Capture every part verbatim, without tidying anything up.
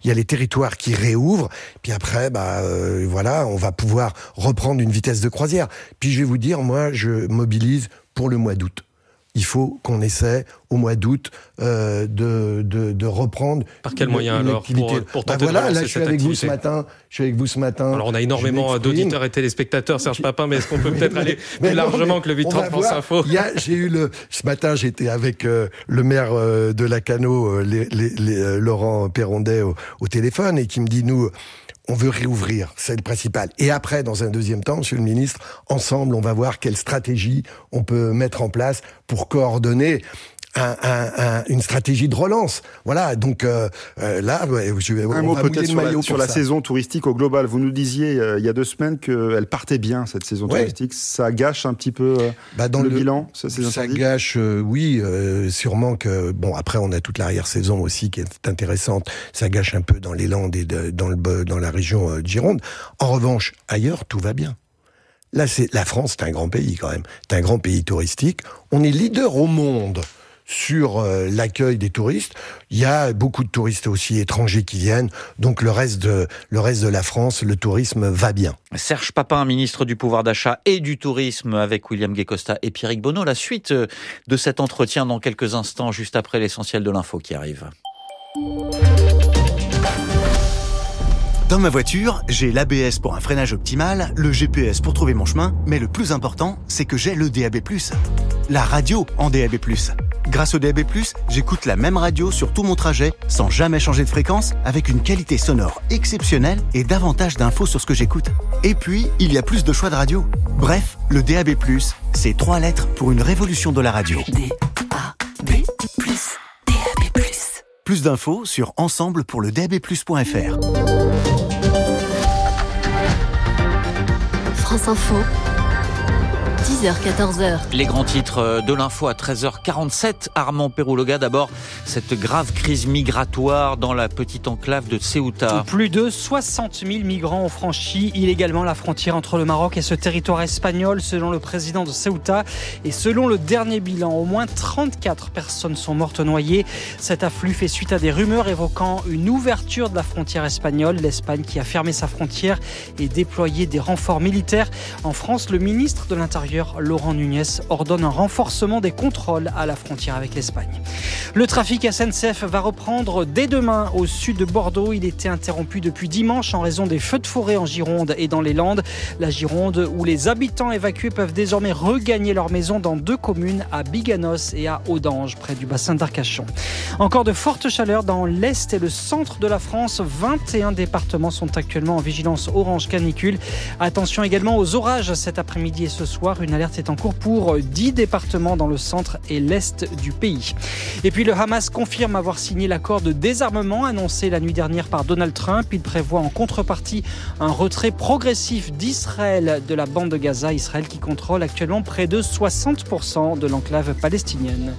il y a les territoires qui réouvrent, puis après, bah euh, voilà, on va pouvoir reprendre une vitesse de croisière. Puis je vais vous dire, moi, je mobilise pour le mois d'août. Il faut qu'on essaie au mois d'août euh, de, de, de reprendre. Par quel moyen alors pour, pour tenter bah voilà, de relancer là, je suis cette avec activité. vous ce matin. Je suis avec vous ce matin. Alors on a énormément d'auditeurs et téléspectateurs, Serge Papin, mais est-ce qu'on peut peut-être aller mais plus non, largement que le huit trente France Info? Il y a, j'ai eu le ce matin, j'étais avec euh, le maire euh, de Lacanau, euh, les, les, les, euh, Laurent Perrondet au, au téléphone, et qui me dit nous. On veut réouvrir, c'est le principal. Et après, dans un deuxième temps, monsieur le ministre, ensemble, on va voir quelle stratégie on peut mettre en place pour coordonner un, un, un, une stratégie de relance. Voilà, donc euh, euh, là, je vais... Un on mot va peut-être sur la, sur la ça. saison touristique au global. Vous nous disiez euh, il y a deux semaines qu'elle partait bien, cette saison ouais. touristique. Ça gâche un petit peu euh, bah dans le, le bilan ça, ça gâche, euh, oui, euh, sûrement que... Bon, après, on a toute l'arrière-saison aussi qui est intéressante. Ça gâche un peu dans les Landes et de, dans, le, dans la région euh, de Gironde. En revanche, ailleurs, tout va bien. Là, c'est la France, c'est un grand pays quand même. C'est un grand pays touristique. On est leader au monde sur euh, l'accueil des touristes. Il y a beaucoup de touristes aussi étrangers qui viennent. Donc le reste de, le reste de la France, le tourisme va bien. Serge Papin, ministre du Pouvoir d'achat et du Tourisme, avec William Guay-Costa et Pierrick Bonneau. La suite de cet entretien dans quelques instants, juste après l'essentiel de l'info qui arrive. Dans ma voiture, j'ai l'A B S pour un freinage optimal, le G P S pour trouver mon chemin, mais le plus important, c'est que j'ai le D A B plus. La radio en D A B plus. Grâce au D A B plus, j'écoute la même radio sur tout mon trajet, sans jamais changer de fréquence, avec une qualité sonore exceptionnelle et davantage d'infos sur ce que j'écoute. Et puis, il y a plus de choix de radio. Bref, le D A B plus, c'est trois lettres pour une révolution de la radio. D A B plus, D A B plus. Plus d'infos sur ensemble pour le D A B plus point F R. France Info, dix heures quatorze heures. Les grands titres de l'info à treize heures quarante-sept. Armand Perrouloga, d'abord, cette grave crise migratoire dans la petite enclave de Ceuta. Plus de soixante mille migrants ont franchi illégalement la frontière entre le Maroc et ce territoire espagnol, selon le président de Ceuta. Et selon le dernier bilan, au moins trente-quatre personnes sont mortes noyées. Cet afflux fait suite à des rumeurs évoquant une ouverture de la frontière espagnole. L'Espagne qui a fermé sa frontière et déployé des renforts militaires. En France, le ministre de l'Intérieur, Laurent Nunez, ordonne un renforcement des contrôles à la frontière avec l'Espagne. Le trafic S N C F va reprendre dès demain au sud de Bordeaux. Il était interrompu depuis dimanche en raison des feux de forêt en Gironde et dans les Landes. La Gironde où les habitants évacués peuvent désormais regagner leur maison dans deux communes, à Biganos et à Audange, près du bassin d'Arcachon. Encore de fortes chaleurs dans l'est et le centre de la France. vingt et un départements sont actuellement en vigilance orange canicule. Attention également aux orages cet après-midi et ce soir. Une alerte est en cours pour dix départements dans le centre et l'est du pays. Et puis le Hamas confirme avoir signé l'accord de désarmement annoncé la nuit dernière par Donald Trump. Il prévoit en contrepartie un retrait progressif d'Israël de la bande de Gaza. Israël qui contrôle actuellement près de soixante pour cent de l'enclave palestinienne.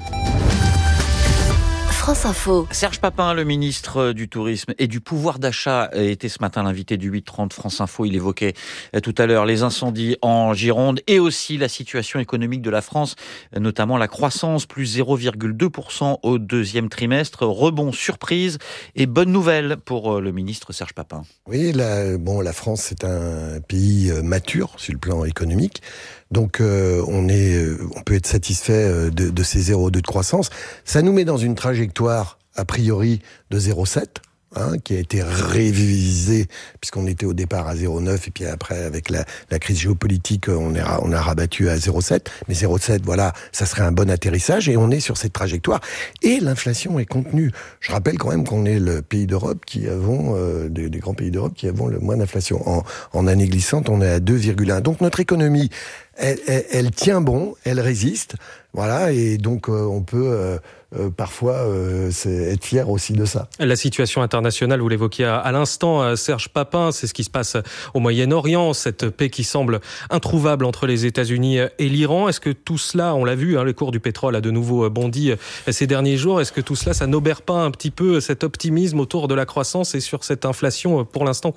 France Info. Serge Papin, le ministre du Tourisme et du Pouvoir d'achat, était ce matin l'invité du huit trente France Info. Il évoquait tout à l'heure les incendies en Gironde et aussi la situation économique de la France, notamment la croissance, plus zéro virgule deux pour cent au deuxième trimestre. Rebond, surprise et bonne nouvelle pour le ministre Serge Papin. Oui, la, bon, la France, c'est un pays mature sur le plan économique. Donc euh, on est, on peut être satisfait de, de ces zéro virgule deux de croissance. Ça nous met dans une trajectoire a priori de zéro virgule sept, hein, qui a été révisée puisqu'on était au départ à zéro virgule neuf et puis après avec la, la crise géopolitique on, est, on a rabattu à zéro virgule sept. Mais zéro virgule sept, voilà, ça serait un bon atterrissage et on est sur cette trajectoire. Et l'inflation est contenue. Je rappelle quand même qu'on est le pays d'Europe qui avons, euh, des, des grands pays d'Europe qui avons le moins d'inflation. En, en année glissante, on est à deux virgule un. Donc notre économie, Elle, elle, elle tient bon, elle résiste, voilà, et donc euh, on peut euh, euh, parfois euh, être fier aussi de ça. La situation internationale, vous l'évoquiez à, à l'instant, Serge Papin, c'est ce qui se passe au Moyen-Orient, cette paix qui semble introuvable entre les États-Unis et l'Iran. Est-ce que tout cela, on l'a vu, hein, le cours du pétrole a de nouveau bondi ces derniers jours, est-ce que tout cela, ça n'obère pas un petit peu cet optimisme autour de la croissance et sur cette inflation pour l'instant contenue ?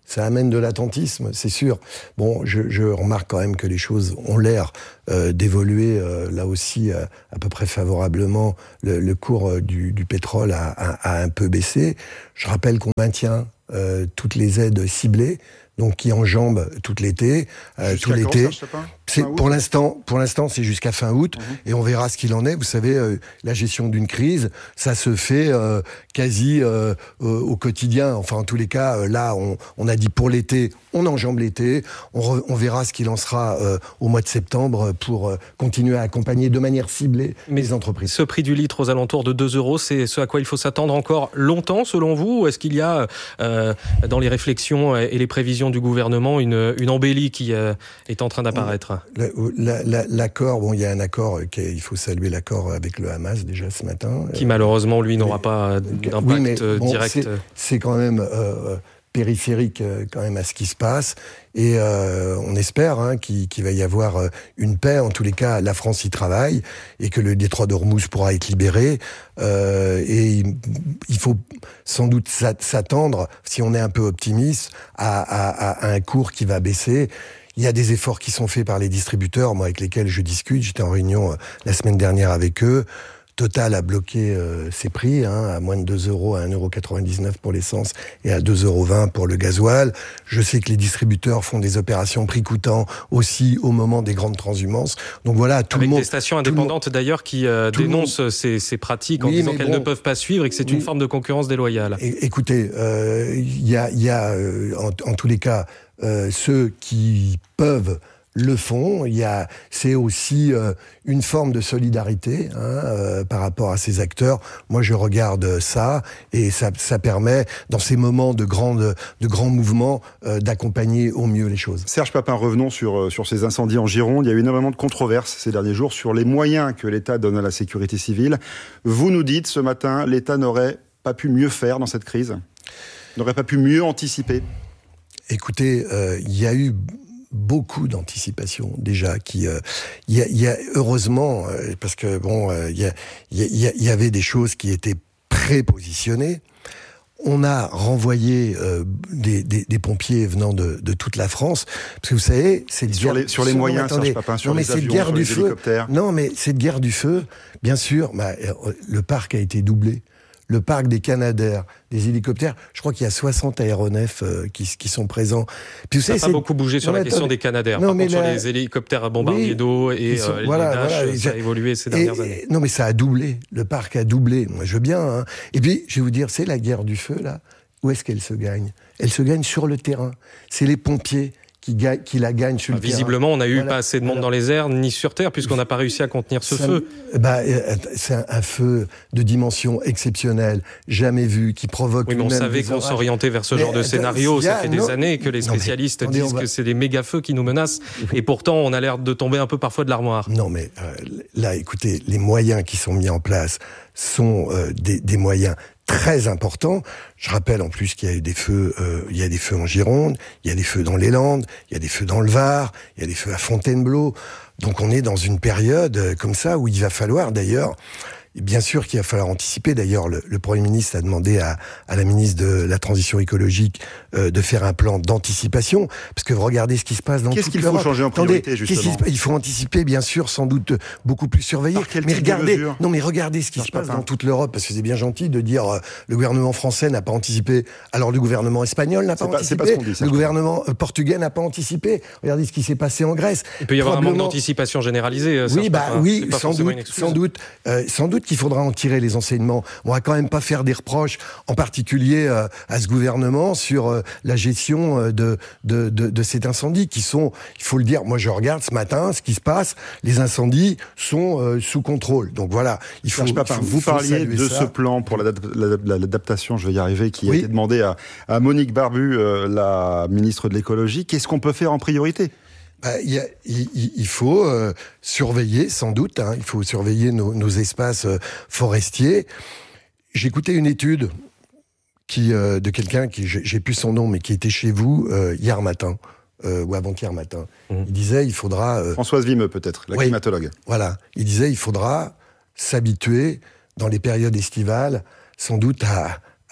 Ça amène de l'attentisme, c'est sûr. Bon, je, je remarque quand même que les choses ont l'air euh, d'évoluer euh, là aussi euh, à peu près favorablement. Le, le cours euh, du, du pétrole a, a, a un peu baissé. Je rappelle qu'on maintient euh, toutes les aides ciblées, donc qui enjambent tout l'été, euh, tout l'été. C'est pour l'instant, pour l'instant, c'est jusqu'à fin août, mmh. et on verra ce qu'il en est. Vous savez, euh, la gestion d'une crise, ça se fait euh, quasi euh, euh, au quotidien. Enfin, en tous les cas, euh, là, on, on a dit pour l'été, on enjambe l'été. On, re, on verra ce qu'il en sera euh, au mois de septembre pour euh, continuer à accompagner de manière ciblée Mais les entreprises. Ce prix du litre aux alentours de deux euros, c'est ce à quoi il faut s'attendre encore longtemps, selon vous, ou est-ce qu'il y a euh, dans les réflexions et les prévisions du gouvernement une, une embellie qui euh, est en train d'apparaître? La, la, la, l'accord, bon, il y a un accord, qui est, il faut saluer l'accord avec le Hamas déjà ce matin. Qui malheureusement, lui, n'aura mais, pas d'impact oui, mais, bon, direct. C'est, c'est quand même euh, périphérique euh, quand même à ce qui se passe. Et euh, on espère hein, qu'il, qu'il va y avoir euh, une paix. En tous les cas, la France y travaille et que le détroit d'Ormuz pourra être libéré. Euh, et il, il faut sans doute s'attendre, si on est un peu optimiste, à, à, à un cours qui va baisser. Il y a des efforts qui sont faits par les distributeurs, moi avec lesquels je discute. J'étais en réunion euh, la semaine dernière avec eux. Total a bloqué euh, ses prix, hein, à moins de deux euros, à un euro quatre-vingt-dix-neuf pour l'essence et à deux euros vingt pour le gasoil. Je sais que les distributeurs font des opérations prix coûtant aussi au moment des grandes transhumances. Donc voilà, tout avec le monde... des stations indépendantes d'ailleurs qui euh, dénoncent monde... ces, ces pratiques en oui, disant qu'elles bon, ne peuvent pas suivre et que c'est oui. une forme de concurrence déloyale. É- écoutez, il euh, y a, y a euh, en, en tous les cas, euh, ceux qui peuvent le font. Il y a, c'est aussi euh, une forme de solidarité hein, euh, par rapport à ces acteurs. Moi, je regarde ça et ça, ça permet, dans ces moments de grandes, de grands mouvements, euh, d'accompagner au mieux les choses. Serge Papin, revenons sur sur ces incendies en Gironde. Il y a eu énormément de controverses ces derniers jours sur les moyens que l'État donne à la sécurité civile. Vous nous dites ce matin, l'État n'aurait pas pu mieux faire dans cette crise, n'aurait pas pu mieux anticiper. Écoutez, euh, il y a eu beaucoup d'anticipation déjà qui euh, il y a, y a heureusement euh, parce que bon il euh, y, a, y, a, y avait des choses qui étaient prépositionnées. On a renvoyé euh, des, des, des pompiers venant de, de toute la France parce que vous savez c'est sur les sur les moyens Serge Papin, sur non, mais les c'est avions, guerre sur du les feu. hélicoptères. Non mais cette guerre du feu, bien sûr, bah, le parc a été doublé. Le parc des Canadair, des hélicoptères, je crois qu'il y a soixante aéronefs euh, qui, qui sont présents. Puis, vous ça n'a pas beaucoup bougé sur non, la question attendez. des Canadair. Non, Par mais contre, la... sur les hélicoptères bombardiers oui, d'eau et sont, euh, les voilà, Dash, voilà, ça a évolué ces dernières et, années. Non, mais ça a doublé. Le parc a doublé. Moi, je veux bien. Hein. Et puis, je vais vous dire, c'est la guerre du feu, là. Où est-ce qu'elle se gagne ? Elle se gagne sur le terrain. C'est les pompiers qui, ga- qui la gagnent sur le bah, visiblement, terrain. on n'a eu voilà. pas assez de monde voilà. dans les airs ni sur terre, puisqu'on n'a pas réussi à contenir ce ça, feu. Bah, c'est un, un feu de dimension exceptionnelle, jamais vu, qui provoque... Oui, mais on savait qu'on s'orientait vers ce mais, genre de scénario. Ça fait non, des années que les spécialistes non, mais, disent va... que c'est des méga-feux qui nous menacent. Et pourtant, on a l'air de tomber un peu parfois de l'armoire. Non, mais euh, là, écoutez, les moyens qui sont mis en place sont euh, des, des moyens très important. Je rappelle en plus qu'il y a eu des feux, euh, il y a des feux en Gironde, il y a des feux dans les Landes, il y a des feux dans le Var, il y a des feux à Fontainebleau. Donc on est dans une période euh, comme ça où il va falloir d'ailleurs, et bien sûr qu'il va falloir anticiper. D'ailleurs, le, le Premier ministre a demandé à, à la ministre de la Transition écologique euh, de faire un plan d'anticipation, parce que regardez ce qui se passe dans Qu'est-ce toute qu'il l'Europe. faut changer en priorité, Attendez, justement Il faut anticiper, bien sûr, sans doute beaucoup plus surveiller. Mais regardez, non, mais regardez ce qui se passe dans toute l'Europe, parce que c'est bien gentil de dire euh, le gouvernement français n'a pas anticipé, alors le gouvernement espagnol n'a pas c'est anticipé, pas, c'est pas ce qu'on dit, ça, le gouvernement euh, portugais n'a pas anticipé. Regardez ce qui s'est passé en Grèce. Il peut y avoir un manque d'anticipation généralisée. Euh, oui, bah oui, sans doute, sans doute, euh, sans doute qu'il faudra en tirer les enseignements. On va quand même pas faire des reproches, en particulier euh, à ce gouvernement, sur euh, la gestion euh, de, de, de, de cet incendie, qui sont, il faut le dire, moi je regarde ce matin ce qui se passe, les incendies sont euh, sous contrôle. Donc voilà, il faut... Serge Papin, il faut vous il faut parliez de ça. ce plan pour l'adaptation, je vais y arriver, qui oui. a été demandé à, à Monique Barbu, euh, la ministre de l'écologie. Qu'est-ce qu'on peut faire en priorité ? Bah, y a, il, il faut euh, surveiller, sans doute, hein, il faut surveiller nos, nos espaces euh, forestiers. J'ai écouté une étude qui, euh, de quelqu'un qui, j'ai, j'ai plus son nom, mais qui était chez vous euh, hier matin, euh, ou avant-hier matin. Mmh. Il disait, il faudra... Euh, Françoise Vimeux, peut-être, la oui, climatologue. Voilà, il disait, il faudra s'habituer, dans les périodes estivales, sans doute à...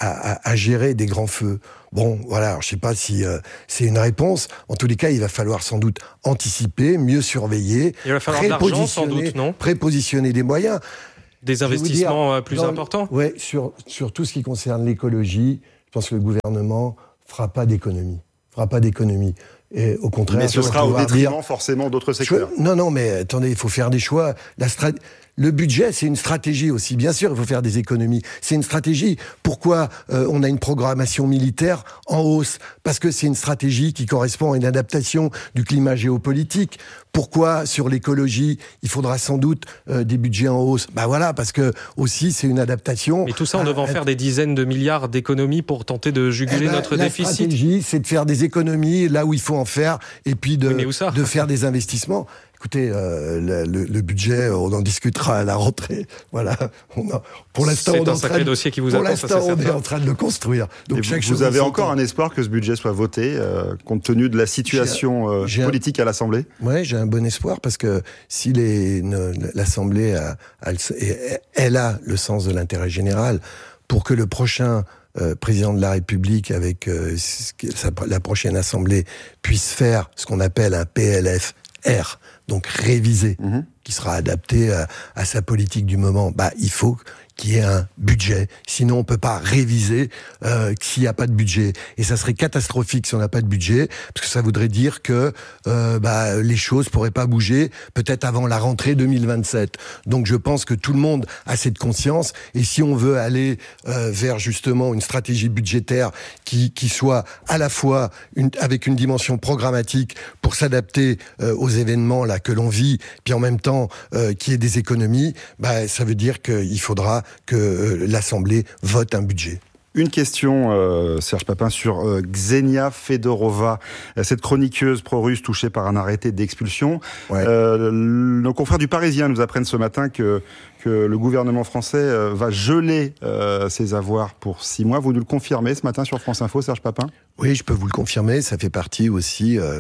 à, à, à gérer des grands feux. Bon, voilà, alors, je sais pas si euh, c'est une réponse. En tous les cas, il va falloir sans doute anticiper, mieux surveiller, il va falloir de l'argent, sans doute, non ? prépositionner des moyens. Des investissements dire, plus dans, importants ? Oui, sur, sur tout ce qui concerne l'écologie, je pense que le gouvernement fera pas d'économie. fera pas d'économie. Et au contraire, mais ce sera au détriment dire, forcément d'autres secteurs. Je, non, non, mais attendez, il faut faire des choix. La strat... Le budget, c'est une stratégie aussi. Bien sûr, il faut faire des économies. C'est une stratégie. Pourquoi euh, on a une programmation militaire en hausse ? Parce que c'est une stratégie qui correspond à une adaptation du climat géopolitique. Pourquoi, sur l'écologie, il faudra sans doute euh, des budgets en hausse ? Ben voilà, parce que aussi, c'est une adaptation. Mais tout ça, on devant faire des dizaines de milliards d'économies pour tenter de juguler eh ben, notre la déficit. La stratégie, c'est de faire des économies là où il faut en faire, et puis de, oui, de faire des investissements. Écoutez, euh, le, le, le budget, on en discutera à la rentrée. Voilà. On a, pour l'instant, c'est on est un en sacré train de, dossier qui vous pour attend. l'instant, ça, on est en train de le construire. Donc, Et chaque vous, vous avez encore un espoir que ce budget soit voté, euh, compte tenu de la situation euh, j'ai politique un, à l'Assemblée ? Oui, j'ai un bon espoir parce que si les, ne, l'Assemblée a, a, elle a le sens de l'intérêt général, pour que le prochain Euh, président de la République avec euh, sa, la prochaine Assemblée puisse faire ce qu'on appelle un P L F R, donc révisé, mmh. qui sera adapté à, à sa politique du moment, bah, il faut qu'il y ait un budget. Sinon, on peut pas réviser euh, s'il n'y a pas de budget. Et ça serait catastrophique si on n'a pas de budget, parce que ça voudrait dire que euh, bah, les choses pourraient pas bouger, peut-être avant la rentrée deux mille vingt-sept. Donc je pense que tout le monde a cette conscience. Et si on veut aller euh, vers justement une stratégie budgétaire qui, qui soit à la fois une, avec une dimension programmatique pour s'adapter euh, aux événements là que l'on vit, puis en même temps euh, qu'il y ait des économies, bah, ça veut dire qu'il faudra que euh, l'Assemblée vote un budget. Une question, euh, Serge Papin, sur euh, Ksenia Fedorova, cette chroniqueuse pro-russe touchée par un arrêté d'expulsion. Ouais. Euh, nos confrères du Parisien nous apprennent ce matin que, que le gouvernement français euh, va geler euh, ses avoirs pour six mois. Vous nous le confirmez ce matin sur France Info, Serge Papin ? Oui, je peux vous le confirmer. Ça fait partie aussi euh,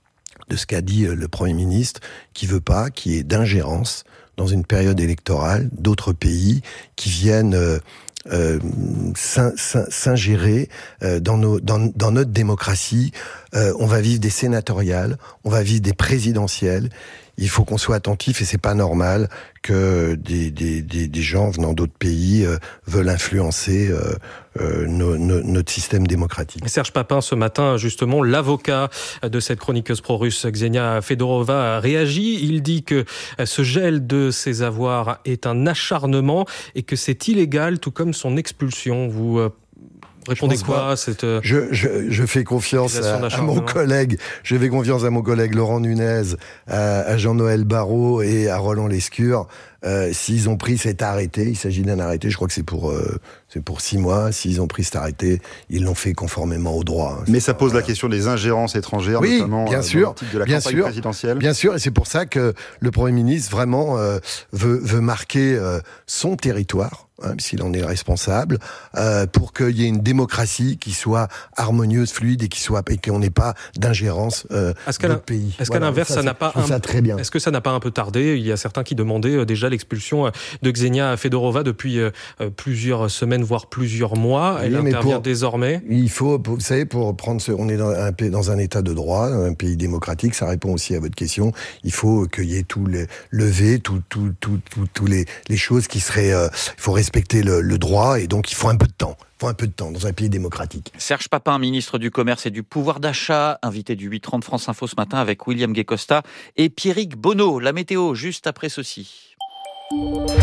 de ce qu'a dit euh, le Premier ministre, qui veut pas qu'il y ait d'ingérence dans une période électorale d'autres pays qui viennent euh, euh, s'ingérer euh, dans, nos, dans, dans notre démocratie. Euh, on va vivre des sénatoriales, on va vivre des présidentielles. Il faut qu'on soit attentif et c'est pas normal que des, des, des, des gens venant d'autres pays euh, veulent influencer euh, euh, no, no, notre système démocratique. Serge Papin, ce matin, justement, l'avocat de cette chroniqueuse pro-russe, Ksenia Fedorova, a réagi. Il dit que ce gel de ses avoirs est un acharnement et que c'est illégal, tout comme son expulsion. Vous euh, répondez quoi à cette je, je, je fais confiance à, à mon collègue, je fais confiance à mon collègue Laurent Nunez, à, à Jean-Noël Barrot et à Roland Lescure. Euh, s'ils ont pris cet arrêté, il s'agit d'un arrêté, je crois que c'est pour euh, c'est pour six mois. S'ils ont pris cet arrêté, ils l'ont fait conformément au droit. Hein. Mais ça pose euh, la question des ingérences étrangères, oui, notamment bien euh, sûr, dans le titre de la bien campagne sûr, présidentielle. Bien sûr, et c'est pour ça que le Premier ministre vraiment euh, veut veut marquer euh, son territoire. Hein, s'il en est responsable, euh, pour qu'il y ait une démocratie qui soit harmonieuse, fluide et qui soit et qu'on n'ait pas d'ingérence euh, d'autres pays. Est-ce qu'à voilà, l'inverse, ça, ça n'a pas un... ça très bien. Est-ce que ça n'a pas un peu tardé ? Il y a certains qui demandaient euh, déjà l'expulsion de Ksenia Fedorova depuis euh, plusieurs semaines, voire plusieurs mois. Elle oui, intervient pour, désormais. Il faut, vous savez, pour prendre ce, on est dans un pays, dans un état de droit, un pays démocratique. Ça répond aussi à votre question. Il faut qu'il y ait tout les levé, tout, tout, tout, tout, tout les les choses qui seraient. Euh, il faut respecter le, le droit et donc il faut un peu de temps. Il faut un peu de temps dans un pays démocratique. Serge Papin, ministre du Commerce et du Pouvoir d'achat, invité du huit trente France Info ce matin avec William Guécosta et Pierrick Bonneau. La météo, juste après ceci. Du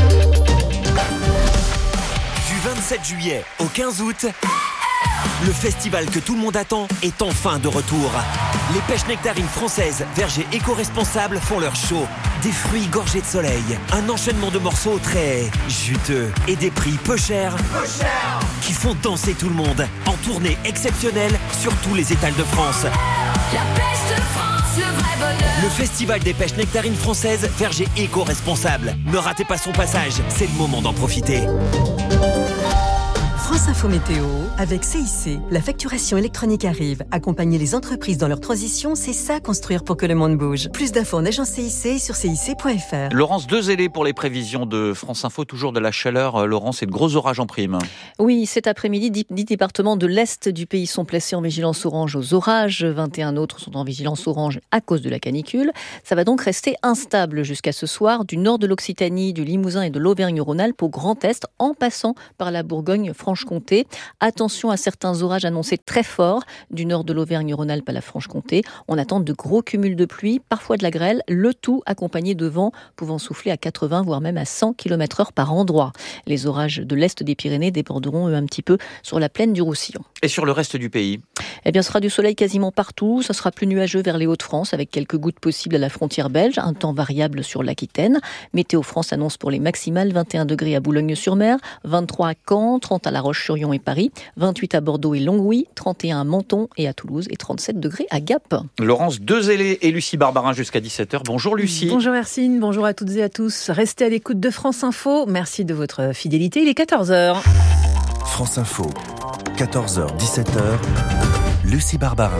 vingt-sept juillet au quinze août, le festival que tout le monde attend est enfin de retour. Les pêches nectarines françaises, vergers éco-responsables, font leur show. Des fruits gorgés de soleil, un enchaînement de morceaux très juteux et des prix peu chers, peu chers qui font danser tout le monde. En tournée exceptionnelle sur tous les étals de France. La pêche de France, le vrai bonheur. Le festival des pêches nectarines françaises, vergers éco-responsables. Ne ratez pas son passage, c'est le moment d'en profiter. France Info Météo, avec C I C. La facturation électronique arrive. Accompagner les entreprises dans leur transition, c'est ça construire pour que le monde bouge. Plus d'infos en agence C I C sur C I C point F R. Laurence Dezellé pour les prévisions de France Info, toujours de la chaleur. Laurence, et de gros orages en prime. Oui, cet après-midi, dix départements de l'Est du pays sont placés en vigilance orange aux orages. vingt et un autres sont en vigilance orange à cause de la canicule. Ça va donc rester instable jusqu'à ce soir, du nord de l'Occitanie, du Limousin et de l'Auvergne-Rhône-Alpes au Grand Est, en passant par la Bourgogne-Franche-Comté. Attention à certains orages annoncés très forts du nord de l'Auvergne-Rhône-Alpes à la Franche-Comté. On attend de gros cumuls de pluie, parfois de la grêle, le tout accompagné de vents pouvant souffler à quatre-vingts voire même à cent kilomètres heure par endroit. Les orages de l'est des Pyrénées déborderont eux un petit peu sur la plaine du Roussillon. Et sur le reste du pays ? Eh bien, ce sera du soleil quasiment partout. Ça sera plus nuageux vers les Hauts-de-France avec quelques gouttes possibles à la frontière belge. Un temps variable sur l'Aquitaine. Météo France annonce pour les maximales vingt et un degrés à Boulogne-sur-Mer, vingt-trois à Caen, trente à La Roche-sur-Yon et Paris, vingt-huit à Bordeaux et Longwy, trente et un à Menton et à Toulouse et trente-sept degrés à Gap. Laurence Dezellé et Lucie Barbarin jusqu'à dix-sept heures. Bonjour Lucie. Bonjour Hercine, bonjour à toutes et à tous. Restez à l'écoute de France Info. Merci de votre fidélité. Il est quatorze heures. France Info, quatorze heures dix-sept heures. Lucie Barbarin.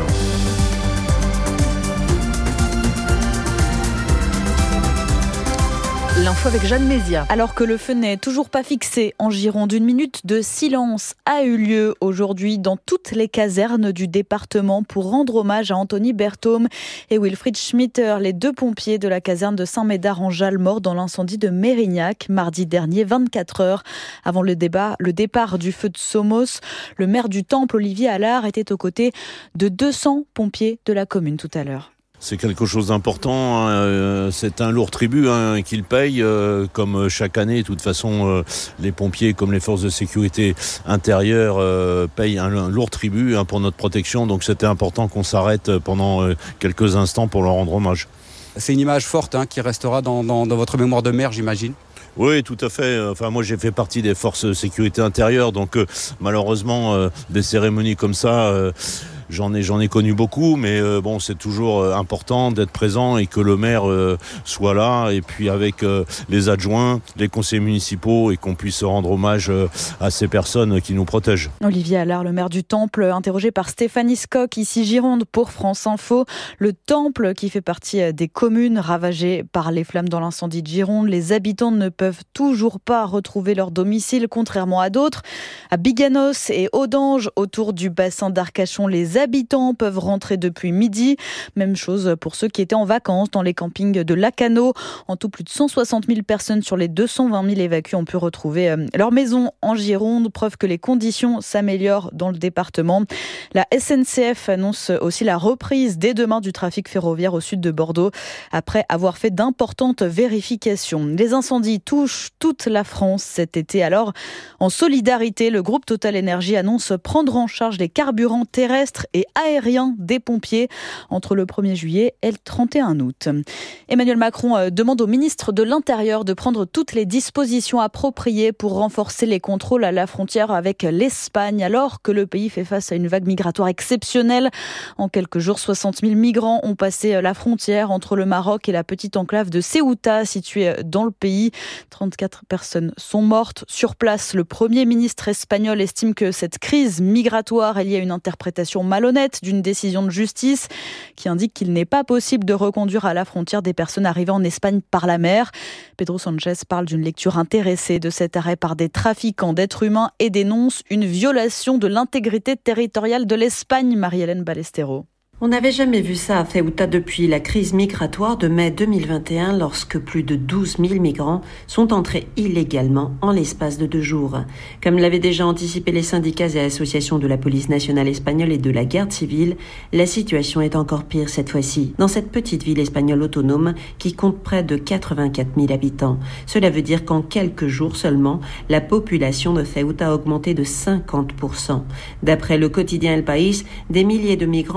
L'info avec Jeanne Mézia. Alors que le feu n'est toujours pas fixé en Gironde, une minute de silence a eu lieu aujourd'hui dans toutes les casernes du département pour rendre hommage à Anthony Berthaume et Wilfried Schmitter, les deux pompiers de la caserne de Saint-Médard en Jalles, morts dans l'incendie de Mérignac mardi dernier, vingt-quatre heures avant le, débat, le départ du feu de Somos. Le maire du Temple, Olivier Allard, était aux côtés de deux cents pompiers de la commune tout à l'heure. C'est quelque chose d'important, hein. C'est un lourd tribut hein, qu'ils payent, euh, comme chaque année. De toute façon, euh, les pompiers, comme les forces de sécurité intérieure, euh, payent un, un lourd tribut hein, pour notre protection. Donc c'était important qu'on s'arrête pendant euh, quelques instants pour leur rendre hommage. C'est une image forte hein, qui restera dans, dans, dans votre mémoire de maire, j'imagine. Oui, tout à fait. Enfin, moi, j'ai fait partie des forces de sécurité intérieure, donc euh, malheureusement, euh, des cérémonies comme ça, euh, j'en ai, j'en ai connu beaucoup, mais euh, bon, c'est toujours euh, important d'être présent et que le maire euh, soit là, et puis avec euh, les adjoints, les conseillers municipaux, et qu'on puisse rendre hommage euh, à ces personnes qui nous protègent. Olivier Allard, le maire du Temple, interrogé par Stéphanie Scocq, ici Gironde, pour France Info. Le Temple, qui fait partie des communes ravagées par les flammes dans l'incendie de Gironde, les habitants ne peuvent peuvent toujours pas retrouver leur domicile, contrairement à d'autres. À Biganos et Audange, autour du bassin d'Arcachon, les habitants peuvent rentrer depuis midi. Même chose pour ceux qui étaient en vacances dans les campings de Lacano. En tout, plus de cent soixante mille personnes sur les deux cent vingt mille évacués ont pu retrouver leur maison en Gironde. Preuve que les conditions s'améliorent dans le département. La S N C F annonce aussi la reprise dès demain du trafic ferroviaire au sud de Bordeaux, après avoir fait d'importantes vérifications. Les incendies touche toute la France cet été. Alors, en solidarité, le groupe Total Énergie annonce prendre en charge les carburants terrestres et aériens des pompiers entre le premier juillet et le trente et un août. Emmanuel Macron demande au ministre de l'Intérieur de prendre toutes les dispositions appropriées pour renforcer les contrôles à la frontière avec l'Espagne, alors que le pays fait face à une vague migratoire exceptionnelle. En quelques jours, soixante mille migrants ont passé la frontière entre le Maroc et la petite enclave de Ceuta, située dans le pays. trente-quatre personnes sont mortes sur place. Le Premier ministre espagnol estime que cette crise migratoire est liée à une interprétation malhonnête d'une décision de justice qui indique qu'il n'est pas possible de reconduire à la frontière des personnes arrivées en Espagne par la mer. Pedro Sanchez parle d'une lecture intéressée de cet arrêt par des trafiquants d'êtres humains et dénonce une violation de l'intégrité territoriale de l'Espagne. Marie-Hélène Ballestero. On n'avait jamais vu ça à Ceuta depuis la crise migratoire de mai deux mille vingt et un, lorsque plus de douze mille migrants sont entrés illégalement en l'espace de deux jours. Comme l'avaient déjà anticipé les syndicats et associations de la police nationale espagnole et de la garde civile, la situation est encore pire cette fois-ci, dans cette petite ville espagnole autonome qui compte près de quatre-vingt-quatre mille habitants. Cela veut dire qu'en quelques jours seulement, la population de Ceuta a augmenté de cinquante pour cent. D'après le quotidien El País, des milliers de migrants sont déjà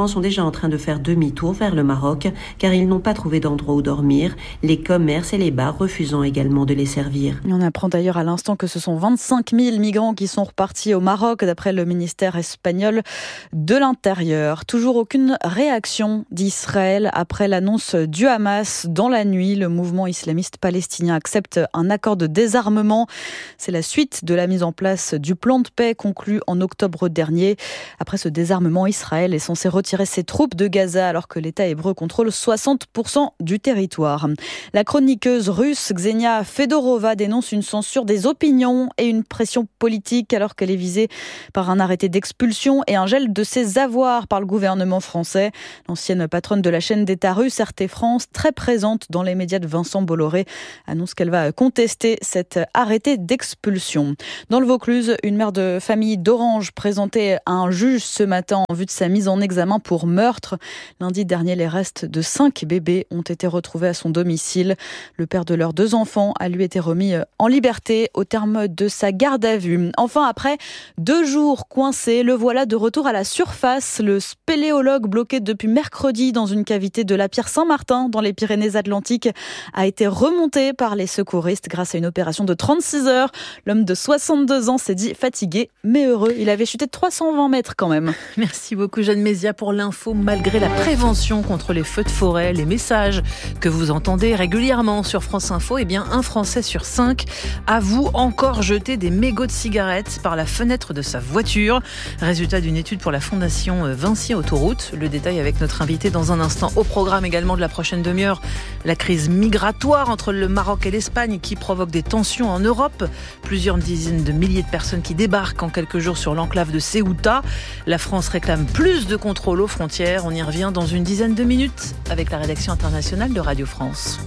en train de faire demi-tour vers le Maroc car ils n'ont pas trouvé d'endroit où dormir, les commerces et les bars refusant également de les servir. On apprend d'ailleurs à l'instant que ce sont vingt-cinq mille migrants qui sont repartis au Maroc d'après le ministère espagnol de l'Intérieur. Toujours aucune réaction d'Israël après l'annonce du Hamas dans la nuit. Le mouvement islamiste palestinien accepte un accord de désarmement. C'est la suite de la mise en place du plan de paix conclu en octobre dernier. Après ce désarmement, Israël est censé retirer ses troupes de Gaza alors que l'État hébreu contrôle soixante pour cent du territoire. La chroniqueuse russe Ksenia Fedorova dénonce une censure des opinions et une pression politique alors qu'elle est visée par un arrêté d'expulsion et un gel de ses avoirs par le gouvernement français. L'ancienne patronne de la chaîne d'État russe R T France, très présente dans les médias de Vincent Bolloré, annonce qu'elle va contester cet arrêté d'expulsion. Dans le Vaucluse, une mère de famille d'Orange présentée à un juge ce matin en vue de sa mise en examen pour meurtre. Lundi dernier, les restes de cinq bébés ont été retrouvés à son domicile. Le père de leurs deux enfants a lui été remis en liberté au terme de sa garde à vue. Enfin, après deux jours coincés, le voilà de retour à la surface. Le spéléologue bloqué depuis mercredi dans une cavité de la Pierre Saint-Martin dans les Pyrénées-Atlantiques a été remonté par les secouristes grâce à une opération de trente-six heures. L'homme de soixante-deux ans s'est dit fatigué mais heureux. Il avait chuté de trois cent vingt mètres quand même. Merci beaucoup Jeanne Mézia pour l'info. Malgré la prévention contre les feux de forêt, les messages que vous entendez régulièrement sur France Info, eh bien un Français sur cinq avoue encore jeter des mégots de cigarettes par la fenêtre de sa voiture. Résultat d'une étude pour la fondation Vinci Autoroute. Le détail avec notre invité dans un instant. Au programme également de la prochaine demi-heure, la crise migratoire entre le Maroc et l'Espagne qui provoque des tensions en Europe. Plusieurs dizaines de milliers de personnes qui débarquent en quelques jours sur l'enclave de Ceuta. La France réclame plus de contrôle aux frontières. On y revient dans une dizaine de minutes avec la rédaction internationale de Radio France.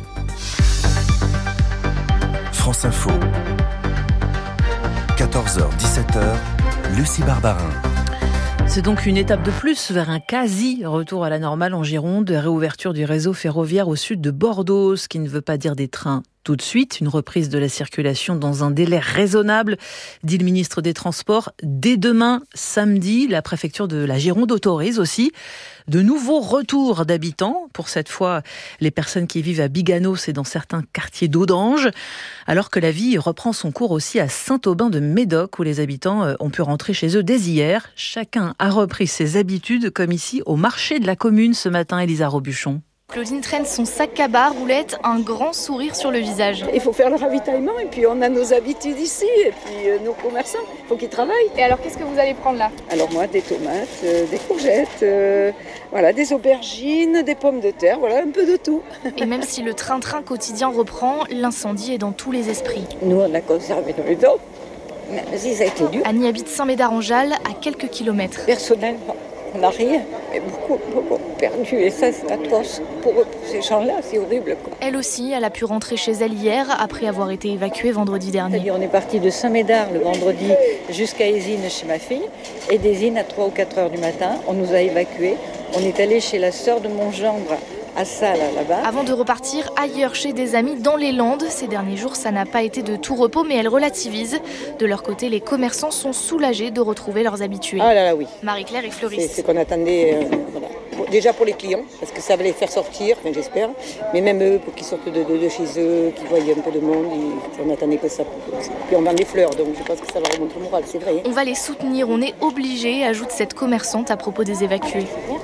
France Info. quatorze heures dix-sept heures, Lucie Barbarin. C'est donc une étape de plus vers un quasi-retour à la normale en Gironde, réouverture du réseau ferroviaire au sud de Bordeaux, ce qui ne veut pas dire des trains tout de suite, une reprise de la circulation dans un délai raisonnable, dit le ministre des Transports. Dès demain, samedi, la préfecture de la Gironde autorise aussi de nouveaux retours d'habitants. Pour cette fois, les personnes qui vivent à Biganos et dans certains quartiers d'Audange, alors que la vie reprend son cours aussi à Saint-Aubin-de-Médoc, où les habitants ont pu rentrer chez eux dès hier. Chacun a repris ses habitudes, comme ici au marché de la commune ce matin, Elisa Robuchon. Claudine traîne son sac à bar, roulette, un grand sourire sur le visage. Il faut faire le ravitaillement et puis on a nos habitudes ici et puis euh, nos commerçants, il faut qu'ils travaillent. Et alors qu'est-ce que vous allez prendre là? Alors moi des tomates, euh, des courgettes, euh, voilà, des aubergines, des pommes de terre, voilà un peu de tout. Et même si le train-train quotidien reprend, l'incendie est dans tous les esprits. Nous on a conservé nos dents, mais si ça a été dur. Annie habite Saint-Médard-en-Jalles, à quelques kilomètres. Personnellement, on n'a rien, mais beaucoup, beaucoup perdu. Et ça, c'est atroce. Pour eux, pour ces gens-là, c'est horrible, quoi. Elle aussi, elle a pu rentrer chez elle hier, après avoir été évacuée vendredi dernier. C'est-à-dire, on est parti de Saint-Médard le vendredi jusqu'à Ésine chez ma fille. Et d'Ésine à trois ou quatre heures du matin, on nous a évacués. On est allé chez la sœur de mon gendre, à Salles, là-bas. Avant de repartir ailleurs chez des amis dans les Landes. Ces derniers jours, ça n'a pas été de tout repos, mais elle relativise. De leur côté, les commerçants sont soulagés de retrouver leurs habitués. Ah là là, oui. Marie-Claire et Floris. C'est ce qu'on attendait, euh, voilà. Déjà pour les clients, parce que ça va les faire sortir, enfin, j'espère. Mais même eux, pour qu'ils sortent de, de, de chez eux, qu'ils voient un peu de monde, ils, on attendait que ça. Puis on vend des fleurs, donc je pense que ça va remonter le moral, c'est vrai. On va les soutenir, on est obligés, ajoute cette commerçante à propos des évacués.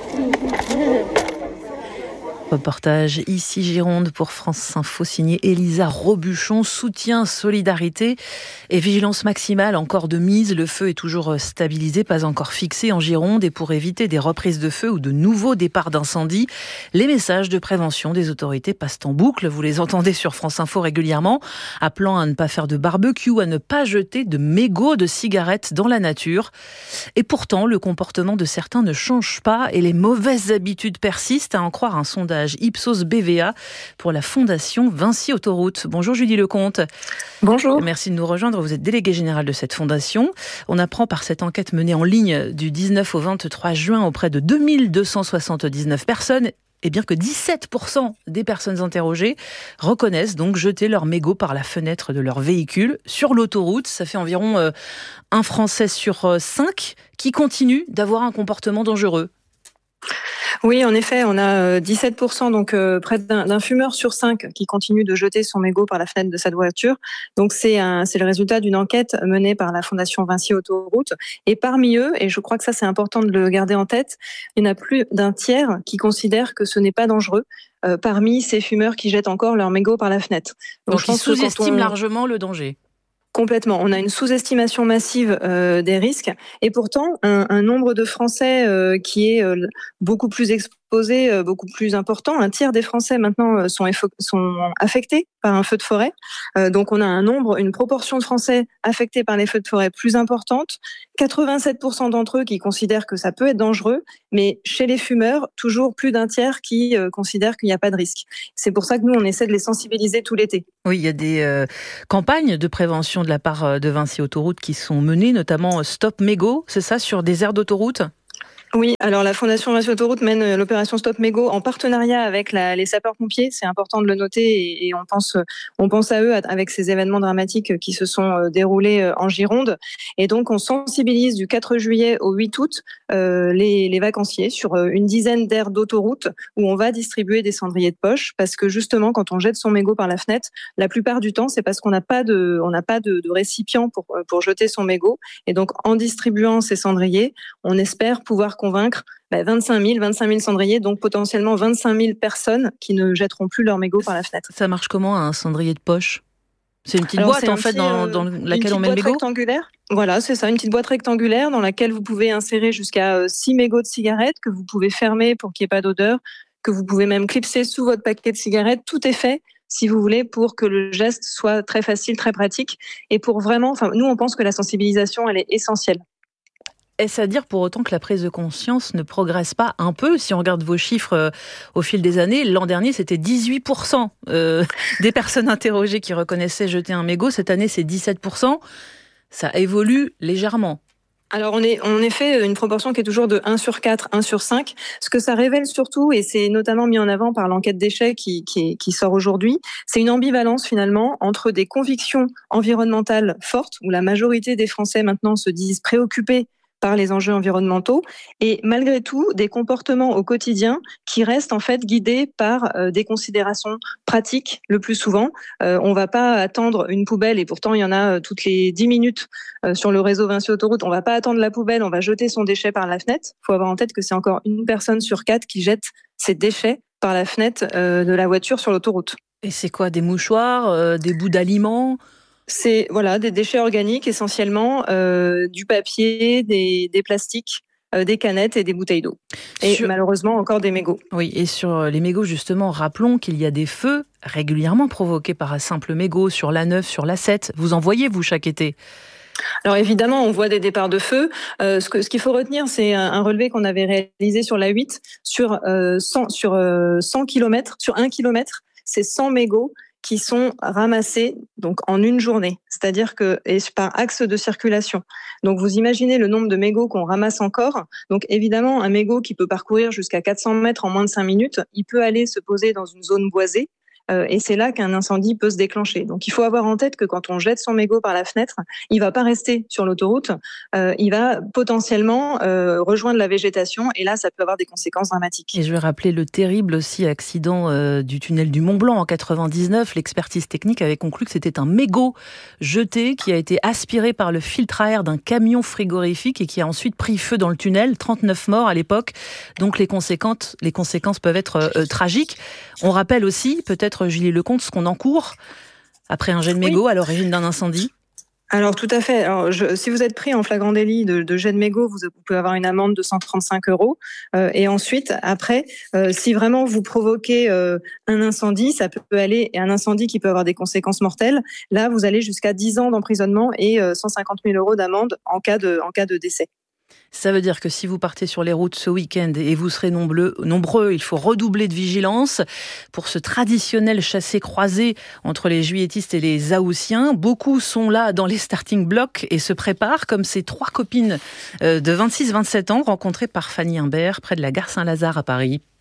Reportage ici Gironde pour France Info signé Elisa Robuchon. Soutien, solidarité et vigilance maximale encore de mise. Le feu est toujours stabilisé, pas encore fixé en Gironde. Et pour éviter des reprises de feu ou de nouveaux départs d'incendie, les messages de prévention des autorités passent en boucle. Vous les entendez sur France Info régulièrement, appelant à ne pas faire de barbecue, à ne pas jeter de mégots de cigarettes dans la nature. Et pourtant, le comportement de certains ne change pas et les mauvaises habitudes persistent, à en croire un sondage Ipsos B V A pour la fondation Vinci Autoroute. Bonjour Julie Lecomte. Bonjour. Merci de nous rejoindre. Vous êtes déléguée générale de cette fondation. On apprend par cette enquête menée en ligne du dix-neuf au vingt-trois juin auprès de deux mille deux cent soixante-dix-neuf personnes, et bien que dix-sept pour cent des personnes interrogées reconnaissent donc jeter leurs mégots par la fenêtre de leur véhicule sur l'autoroute. Ça fait environ euh, un Français sur euh, cinq qui continue d'avoir un comportement dangereux. Oui, en effet, on a dix-sept pour cent, donc euh, près d'un, d'un fumeur sur cinq qui continue de jeter son mégot par la fenêtre de sa voiture. Donc c'est, un, c'est le résultat d'une enquête menée par la Fondation Vinci Autoroute. Et parmi eux, et je crois que ça c'est important de le garder en tête, il y en a plus d'un tiers qui considèrent que ce n'est pas dangereux euh, parmi ces fumeurs qui jettent encore leur mégot par la fenêtre. Donc, donc je pense ils sous-estiment on... largement le danger. Complètement. On a une sous-estimation massive euh, des risques et pourtant un, un nombre de Français euh, qui est euh, beaucoup plus exposé, euh, beaucoup plus important. Un tiers des Français maintenant euh, sont, effo- sont affectés par un feu de forêt. Euh, donc on a un nombre, une proportion de Français affectés par les feux de forêt plus importante. quatre-vingt-sept pour cent d'entre eux qui considèrent que ça peut être dangereux, mais chez les fumeurs, toujours plus d'un tiers qui euh, considèrent qu'il n'y a pas de risque. C'est pour ça que nous, on essaie de les sensibiliser tout l'été. Oui, il y a des euh, campagnes de prévention de la part de Vinci Autoroute qui sont menées, notamment Stop Mégot, c'est ça, sur des aires d'autoroute ? Oui, alors la Fondation Vinci Autoroute mène l'opération Stop Mégot en partenariat avec la, les sapeurs-pompiers. C'est important de le noter et, et on pense, on pense à eux avec ces événements dramatiques qui se sont déroulés en Gironde. Et donc on sensibilise du quatre juillet au huit août euh, les, les vacanciers sur une dizaine d'aires d'autoroute où on va distribuer des cendriers de poche parce que justement quand on jette son mégot par la fenêtre, la plupart du temps c'est parce qu'on n'a pas de, on n'a pas de, de récipient pour pour jeter son mégot. Et donc en distribuant ces cendriers, on espère pouvoir convaincre bah, vingt-cinq mille cendriers, donc potentiellement vingt-cinq mille personnes qui ne jetteront plus leur mégot par la fenêtre. Ça marche comment un cendrier de poche ? C'est une petite Alors, boîte en fait petit, dans, dans laquelle on met le mégot ? Rectangulaire. Voilà, c'est ça, une petite boîte rectangulaire dans laquelle vous pouvez insérer jusqu'à six mégots de cigarettes que vous pouvez fermer pour qu'il n'y ait pas d'odeur, que vous pouvez même clipser sous votre paquet de cigarettes. Tout est fait, si vous voulez, pour que le geste soit très facile, très pratique. Et pour vraiment, enfin, nous on pense que la sensibilisation, elle est essentielle. Est-ce à dire pour autant que la prise de conscience ne progresse pas un peu ? Si on regarde vos chiffres euh, au fil des années, l'an dernier, c'était dix-huit pour cent euh, des personnes interrogées qui reconnaissaient jeter un mégot. Cette année, c'est dix-sept pour cent. Ça évolue légèrement. Alors, on est en effet une proportion qui est toujours de un sur quatre, un sur cinq. Ce que ça révèle surtout, et c'est notamment mis en avant par l'enquête déchets qui, qui, qui sort aujourd'hui, c'est une ambivalence finalement entre des convictions environnementales fortes, où la majorité des Français maintenant se disent préoccupés par les enjeux environnementaux et malgré tout des comportements au quotidien qui restent en fait guidés par euh, des considérations pratiques le plus souvent. Euh, on va pas attendre une poubelle et pourtant il y en a euh, toutes les dix minutes euh, sur le réseau Vinci Autoroute. On va pas attendre la poubelle, on va jeter son déchet par la fenêtre. Il faut avoir en tête que c'est encore une personne sur quatre qui jette ses déchets par la fenêtre euh, de la voiture sur l'autoroute. Et c'est quoi, des mouchoirs, euh, des bouts d'aliments ? C'est voilà des déchets organiques essentiellement, euh, du papier, des, des plastiques, euh, des canettes et des bouteilles d'eau. Et sur... malheureusement encore des mégots. Oui, et sur les mégots justement, rappelons qu'il y a des feux régulièrement provoqués par un simple mégot sur l'A neuf, sur l'A sept. Vous en voyez vous chaque été ? Alors évidemment, on voit des départs de feu. Euh, ce, que, ce qu'il faut retenir, c'est un, un relevé qu'on avait réalisé sur l'A huit sur euh, cent sur euh, cent kilomètres, sur un kilomètre, c'est cent mégots qui sont ramassés donc en une journée, c'est-à-dire que et par axe de circulation. Donc vous imaginez le nombre de mégots qu'on ramasse encore. Donc évidemment, un mégot qui peut parcourir jusqu'à quatre cents mètres en moins de cinq minutes, il peut aller se poser dans une zone boisée. Euh, et c'est là qu'un incendie peut se déclencher. Donc il faut avoir en tête que quand on jette son mégot par la fenêtre, il va pas rester sur l'autoroute, euh, il va potentiellement euh, rejoindre la végétation et là ça peut avoir des conséquences dramatiques. Et je vais rappeler le terrible aussi accident euh, du tunnel du Mont Blanc en quatre-vingt-dix-neuf. L'expertise technique avait conclu que c'était un mégot jeté qui a été aspiré par le filtre à air d'un camion frigorifique et qui a ensuite pris feu dans le tunnel. trente-neuf morts à l'époque. Donc les conséquences, les conséquences peuvent être euh, tragiques. On rappelle aussi peut-être Julie Lecomte, ce qu'on encourt après un jet de mégot oui. à l'origine d'un incendie ? Alors tout à fait. Alors, je, si vous êtes pris en flagrant délit de, de jet de mégot, vous, vous pouvez avoir une amende de cent trente-cinq euros. Euh, et ensuite, après, euh, si vraiment vous provoquez euh, un incendie, ça peut aller, et un incendie qui peut avoir des conséquences mortelles, là vous allez jusqu'à dix ans d'emprisonnement et euh, cent cinquante mille euros d'amende en cas de, en cas de décès. Ça veut dire que si vous partez sur les routes ce week-end et vous serez nombreux, nombreux, il faut redoubler de vigilance pour ce traditionnel chassé-croisé entre les juilletistes et les haussiens. Beaucoup sont là dans les starting blocks et se préparent, comme ces trois copines de vingt-six vingt-sept ans rencontrées par Fanny Imbert près de la gare Saint-Lazare à Paris.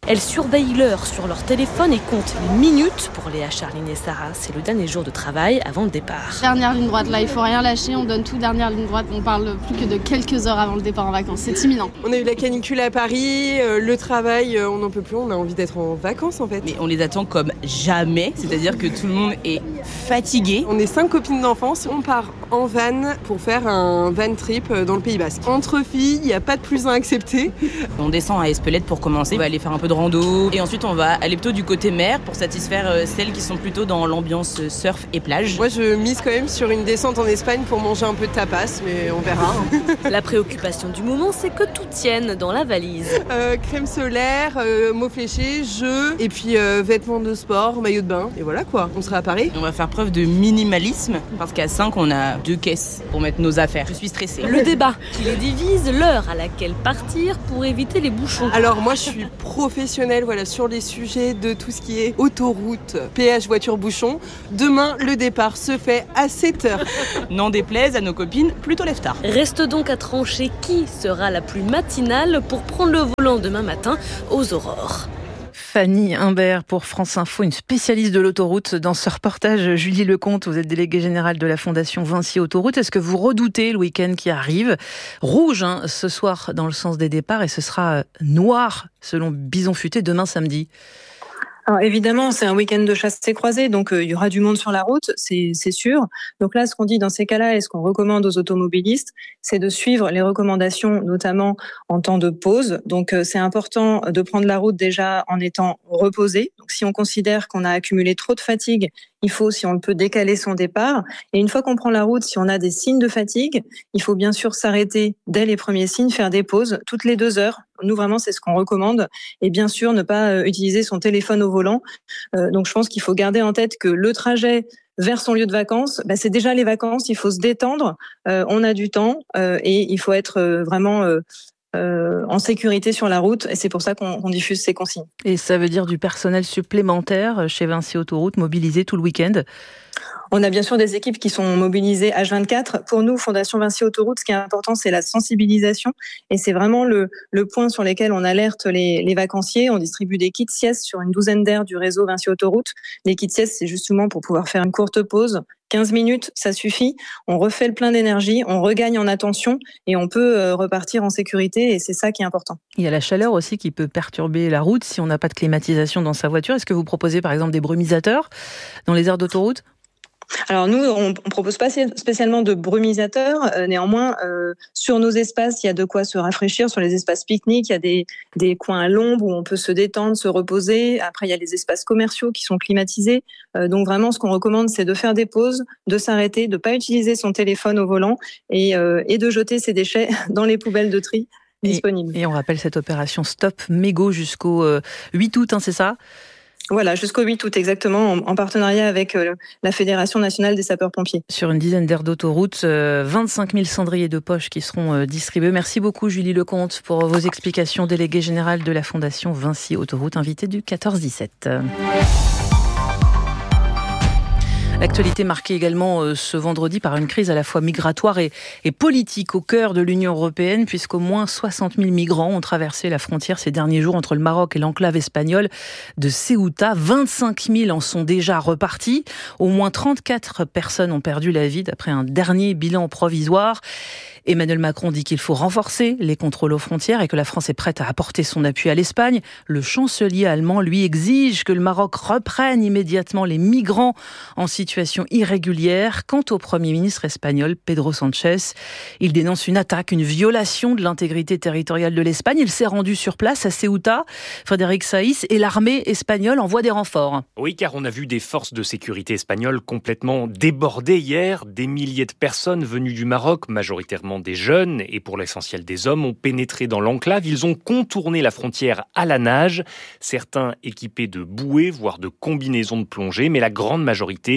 Elles surveillent l'heure sur leur téléphone et comptent les minutes. Pour Léa, Charline et Sarah, c'est le dernier jour de travail avant le départ. Dernière ligne droite, là, il faut rien lâcher, on donne tout dernière ligne droite. On parle plus que de quelques heures avant le départ en vacances, c'est imminent. On a eu la canicule à Paris, euh, le travail, euh, on n'en peut plus, on a envie d'être en vacances en fait. Mais on les attend comme jamais, c'est-à-dire que tout le monde est fatigué. On est cinq copines d'enfance, on part en van pour faire un van trip dans le Pays Basque. Entre filles, il n'y a pas de plus un accepté. On descend à Espelette pour commencer, on va aller faire un peu de rando et ensuite on va aller plutôt du côté mer pour satisfaire celles qui sont plutôt dans l'ambiance surf et plage. Moi je mise quand même sur une descente en Espagne pour manger un peu de tapas, mais on verra. La préoccupation du moment, c'est que tout tienne dans la valise. Euh, crème solaire, euh, mots fléchés, jeux, et puis euh, vêtements de sport, maillot de bain, et voilà quoi, on sera à Paris. On va faire preuve de minimalisme, parce qu'à cinq, on a deux caisses pour mettre nos affaires. Je suis stressée. Le débat qui les divise, l'heure à laquelle partir pour éviter les bouchons. Alors moi je suis professionnelle voilà, sur les sujets de tout ce qui est autoroute, péage, voiture, bouchon. Demain, le départ se fait à sept heures. N'en déplaise à nos copines, plutôt lève-tard. Reste donc à trancher qui sera la plus matinale pour prendre le volant demain matin aux aurores. Fanny Humbert pour France Info, une spécialiste de l'autoroute. Dans ce reportage, Julie Lecomte, vous êtes déléguée générale de la Fondation Vinci Autoroute. Est-ce que vous redoutez le week-end qui arrive ? Rouge hein, ce soir dans le sens des départs et ce sera noir selon Bison Futé demain samedi. Alors évidemment, c'est un week-end de chassé-croisé, donc euh, il y aura du monde sur la route, c'est, c'est sûr. Donc là, ce qu'on dit dans ces cas-là et ce qu'on recommande aux automobilistes, c'est de suivre les recommandations, notamment en temps de pause. Donc euh, c'est important de prendre la route déjà en étant reposé. Donc si on considère qu'on a accumulé trop de fatigue, il faut, si on le peut, décaler son départ. Et une fois qu'on prend la route, si on a des signes de fatigue, il faut bien sûr s'arrêter dès les premiers signes, faire des pauses toutes les deux heures. Nous, vraiment, c'est ce qu'on recommande. Et bien sûr, ne pas utiliser son téléphone au volant. Euh, donc, je pense qu'il faut garder en tête que le trajet vers son lieu de vacances, bah, c'est déjà les vacances. Il faut se détendre. Euh, on a du temps euh, et il faut être euh, vraiment... Euh, Euh, en sécurité sur la route et c'est pour ça qu'on, qu'on diffuse ces consignes. Et ça veut dire du personnel supplémentaire chez Vinci Autoroute mobilisé tout le week-end ? On a bien sûr des équipes qui sont mobilisées H vingt-quatre. Pour nous, Fondation Vinci Autoroute, ce qui est important, c'est la sensibilisation et c'est vraiment le, le point sur lequel on alerte les, les vacanciers. On distribue des kits sieste sur une douzaine d'aires du réseau Vinci Autoroute. Les kits sieste, c'est justement pour pouvoir faire une courte pause. quinze minutes, ça suffit. On refait le plein d'énergie, on regagne en attention et on peut repartir en sécurité et c'est ça qui est important. Il y a la chaleur aussi qui peut perturber la route si on n'a pas de climatisation dans sa voiture. Est-ce que vous proposez par exemple des brumisateurs dans les aires d'autoroute ? Alors nous, on ne propose pas spécialement de brumisateurs. Euh, néanmoins, euh, sur nos espaces, il y a de quoi se rafraîchir. Sur les espaces pique-nique, il y a des, des coins à l'ombre où on peut se détendre, se reposer. Après, il y a les espaces commerciaux qui sont climatisés. Euh, donc vraiment, ce qu'on recommande, c'est de faire des pauses, de s'arrêter, de ne pas utiliser son téléphone au volant et, euh, et de jeter ses déchets dans les poubelles de tri disponibles. Et, et on rappelle cette opération Stop Mégots jusqu'au euh, huit août, hein, c'est ça ? Voilà, jusqu'au huit août exactement, en, en partenariat avec euh, la Fédération nationale des sapeurs-pompiers. Sur une dizaine d'aires d'autoroute, euh, vingt-cinq mille cendriers de poche qui seront euh, distribués. Merci beaucoup Julie Lecomte pour vos explications, déléguée générale de la Fondation Vinci Autoroute, invitée du quatorze dix-sept. L'actualité marquée également euh, ce vendredi par une crise à la fois migratoire et, et politique au cœur de l'Union européenne, puisqu'au moins soixante mille migrants ont traversé la frontière ces derniers jours entre le Maroc et l'enclave espagnole de Ceuta. vingt-cinq mille en sont déjà repartis. Au moins trente-quatre personnes ont perdu la vie d'après un dernier bilan provisoire. Emmanuel Macron dit qu'il faut renforcer les contrôles aux frontières et que la France est prête à apporter son appui à l'Espagne. Le chancelier allemand, lui, exige que le Maroc reprenne immédiatement les migrants en situation irrégulière. Quant au Premier ministre espagnol, Pedro Sánchez, il dénonce une attaque, une violation de l'intégrité territoriale de l'Espagne. Il s'est rendu sur place à Ceuta, Frédéric Saïs, et l'armée espagnole envoie des renforts. Oui, car on a vu des forces de sécurité espagnoles complètement débordées hier. Des milliers de personnes venues du Maroc, majoritairement des jeunes et pour l'essentiel des hommes, ont pénétré dans l'enclave. Ils ont contourné la frontière à la nage, certains équipés de bouées, voire de combinaisons de plongée, mais la grande majorité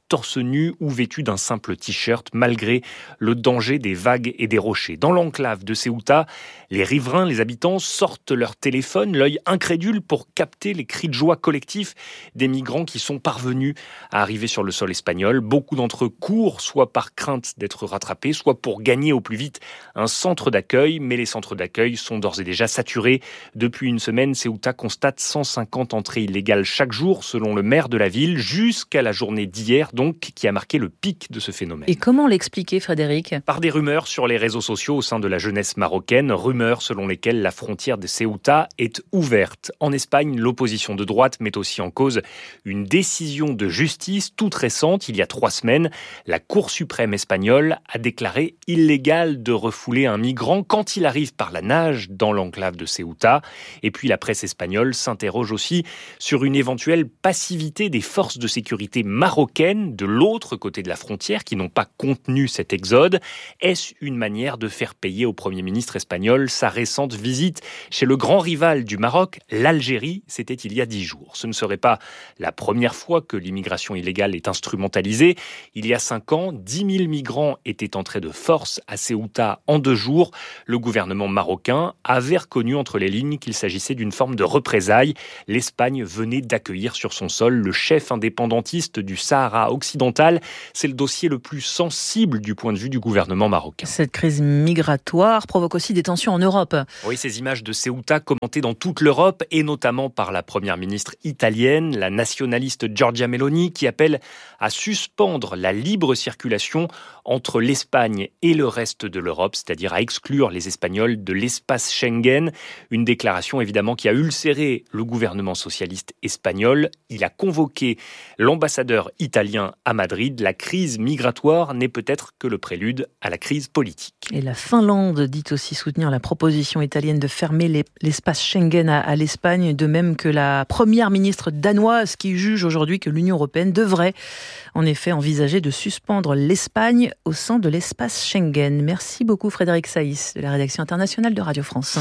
torse nu ou vêtus d'un simple t-shirt, malgré le danger des vagues et des rochers. Dans l'enclave de Ceuta, les riverains, les habitants sortent leur téléphone, l'œil incrédule pour capter les cris de joie collectifs des migrants qui sont parvenus à arriver sur le sol espagnol. Beaucoup d'entre eux courent, soit par crainte d'être rattrapés, soit pour gagner au plus vite un centre d'accueil. Mais les centres d'accueil sont d'ores et déjà saturés. Depuis une semaine, Ceuta constate cent cinquante entrées illégales chaque jour, selon le maire de la ville, jusqu'à la journée d'hier, donc, qui a marqué le pic de ce phénomène. Et comment l'expliquer, Frédéric ? Par des rumeurs sur les réseaux sociaux au sein de la jeunesse marocaine, rumeurs selon lesquelles la frontière de Ceuta est ouverte. En Espagne, l'opposition de droite met aussi en cause une décision de justice toute récente, il y a trois semaines. La Cour suprême espagnole a déclaré illégal de refouler un migrant quand il arrive par la nage dans l'enclave de Ceuta. Et puis la presse espagnole s'interroge aussi sur une éventuelle passivité des forces de sécurité marocaines de l'autre côté de la frontière qui n'ont pas contenu cet exode. Est-ce une manière de faire payer au Premier ministre espagnol sa récente visite chez le grand rival du Maroc, l'Algérie? C'était il y a dix jours. Ce ne serait pas la première fois que l'immigration illégale est instrumentalisée. Il y a cinq ans, dix mille migrants étaient entrés de force à Ceuta en deux jours. Le gouvernement marocain avait reconnu entre les lignes qu'il s'agissait d'une forme de représailles. L'Espagne venait d'accueillir sur son sol le chef indépendantiste du Sahara occidental. C'est le dossier le plus sensible du point de vue du gouvernement marocain. Cette crise migratoire provoque aussi des tensions en Europe. Oui, ces images de Ceuta commentées dans toute l'Europe et notamment par la première ministre italienne, la nationaliste Giorgia Meloni, qui appelle à suspendre la libre circulation entre l'Espagne et le reste de l'Europe, c'est-à-dire à exclure les Espagnols de l'espace Schengen. Une déclaration évidemment qui a ulcéré le gouvernement socialiste espagnol. Il a convoqué l'ambassadeur italien à Madrid. La crise migratoire n'est peut-être que le prélude à la crise politique. Et la Finlande dit aussi soutenir la proposition italienne de fermer les, l'espace Schengen à, à l'Espagne, de même que la première ministre danoise qui juge aujourd'hui que l'Union européenne devrait en effet envisager de suspendre l'Espagne au sein de l'espace Schengen. Merci beaucoup Frédéric Saïs de la rédaction internationale de Radio France.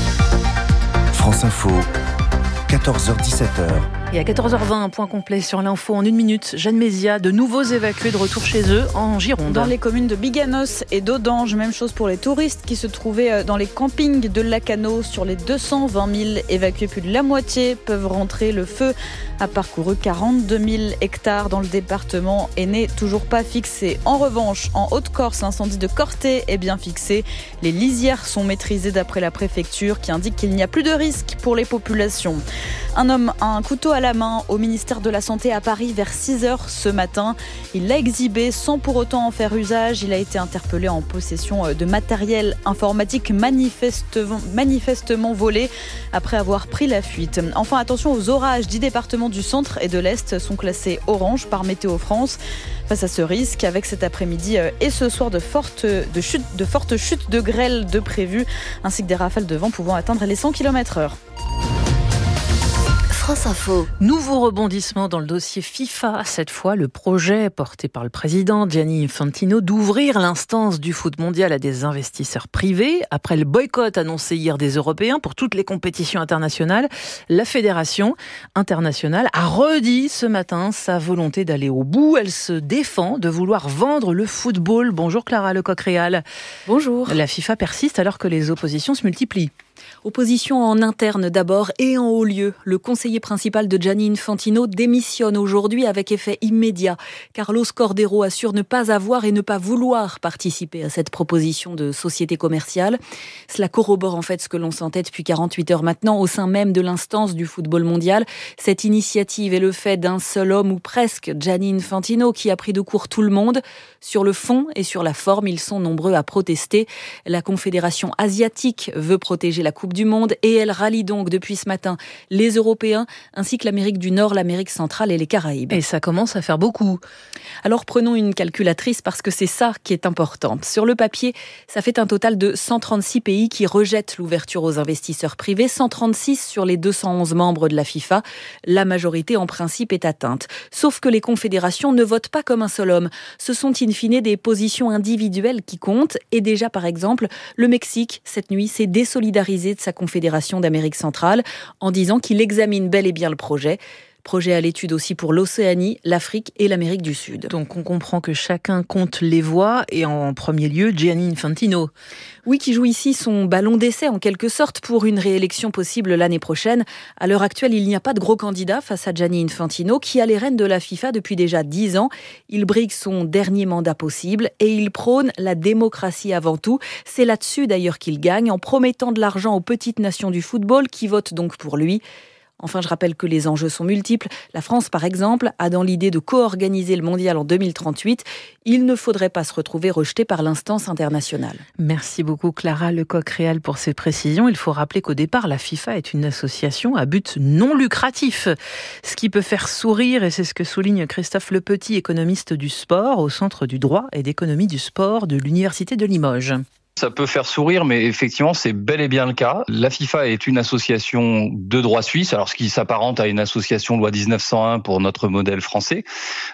France Info, quatorze heures dix-sept heures. Et à quatorze heures vingt, un point complet sur l'info en une minute. Jeanne Mézia, de nouveaux évacués de retour chez eux en Gironde. Dans les communes de Biganos et d'Audange, même chose pour les touristes qui se trouvaient dans les campings de Lacano. Sur les deux cent vingt mille évacués, plus de la moitié peuvent rentrer. Le feu a parcouru quarante-deux mille hectares dans le département et n'est toujours pas fixé. En revanche, en Haute-Corse, l'incendie de Corté est bien fixé. Les lisières sont maîtrisées d'après la préfecture qui indique qu'il n'y a plus de risque pour les populations. Un homme a un couteau à la main au ministère de la Santé à Paris vers six heures ce matin. Il l'a exhibé sans pour autant en faire usage. Il a été interpellé en possession de matériel informatique manifestement, manifestement volé après avoir pris la fuite. Enfin, attention aux orages. dix départements du centre et de l'Est sont classés orange par Météo France. Face à ce risque, avec cet après-midi et ce soir de fortes, de chutes, de fortes chutes de grêle de prévues, ainsi que des rafales de vent pouvant atteindre les cent kilomètres heure. France Info. Nouveau rebondissement dans le dossier FIFA. Cette fois, le projet porté par le président Gianni Infantino d'ouvrir l'instance du foot mondial à des investisseurs privés. Après le boycott annoncé hier des Européens pour toutes les compétitions internationales, la Fédération internationale a redit ce matin sa volonté d'aller au bout. Elle se défend de vouloir vendre le football. Bonjour Clara Lecoq-Réal. Bonjour. La FIFA persiste alors que les oppositions se multiplient. Opposition en interne d'abord et en haut lieu. Le conseiller principal de Gianni Infantino démissionne aujourd'hui avec effet immédiat. Carlos Cordero assure ne pas avoir et ne pas vouloir participer à cette proposition de société commerciale. Cela corrobore en fait ce que l'on sentait depuis quarante-huit heures maintenant au sein même de l'instance du football mondial. Cette initiative est le fait d'un seul homme ou presque, Gianni Infantino, qui a pris de court tout le monde. Sur le fond et sur la forme, ils sont nombreux à protester. La Confédération asiatique veut protéger la Coupe du Monde et elle rallie donc depuis ce matin les Européens ainsi que l'Amérique du Nord, l'Amérique centrale et les Caraïbes. Et ça commence à faire beaucoup. Alors prenons une calculatrice parce que c'est ça qui est important. Sur le papier, ça fait un total de cent trente-six pays qui rejettent l'ouverture aux investisseurs privés, cent trente-six sur les deux cent onze membres de la FIFA. La majorité en principe est atteinte. Sauf que les confédérations ne votent pas comme un seul homme. Ce sont in fine des positions individuelles qui comptent. Et déjà par exemple, le Mexique, cette nuit, s'est désolidarisé de sa confédération d'Amérique centrale en disant qu'il examine bel et bien le projet. Projet à l'étude aussi pour l'Océanie, l'Afrique et l'Amérique du Sud. Donc on comprend que chacun compte les voix et en premier lieu Gianni Infantino. Oui, qui joue ici son ballon d'essai en quelque sorte pour une réélection possible l'année prochaine. À l'heure actuelle, il n'y a pas de gros candidat face à Gianni Infantino qui a les rênes de la FIFA depuis déjà dix ans. Il brigue son dernier mandat possible et il prône la démocratie avant tout. C'est là-dessus d'ailleurs qu'il gagne en promettant de l'argent aux petites nations du football qui votent donc pour lui. Enfin, je rappelle que les enjeux sont multiples. La France, par exemple, a dans l'idée de co-organiser le mondial en deux mille trente-huit. Il ne faudrait pas se retrouver rejeté par l'instance internationale. Merci beaucoup Clara Lecoq-Réal pour ces précisions. Il faut rappeler qu'au départ, la FIFA est une association à but non lucratif. Ce qui peut faire sourire, et c'est ce que souligne Christophe Lepetit, économiste du sport, au Centre du droit et d'économie du sport de l'Université de Limoges. Ça peut faire sourire, mais effectivement, c'est bel et bien le cas. La FIFA est une association de droit suisse, alors ce qui s'apparente à une association loi dix-neuf cent un pour notre modèle français.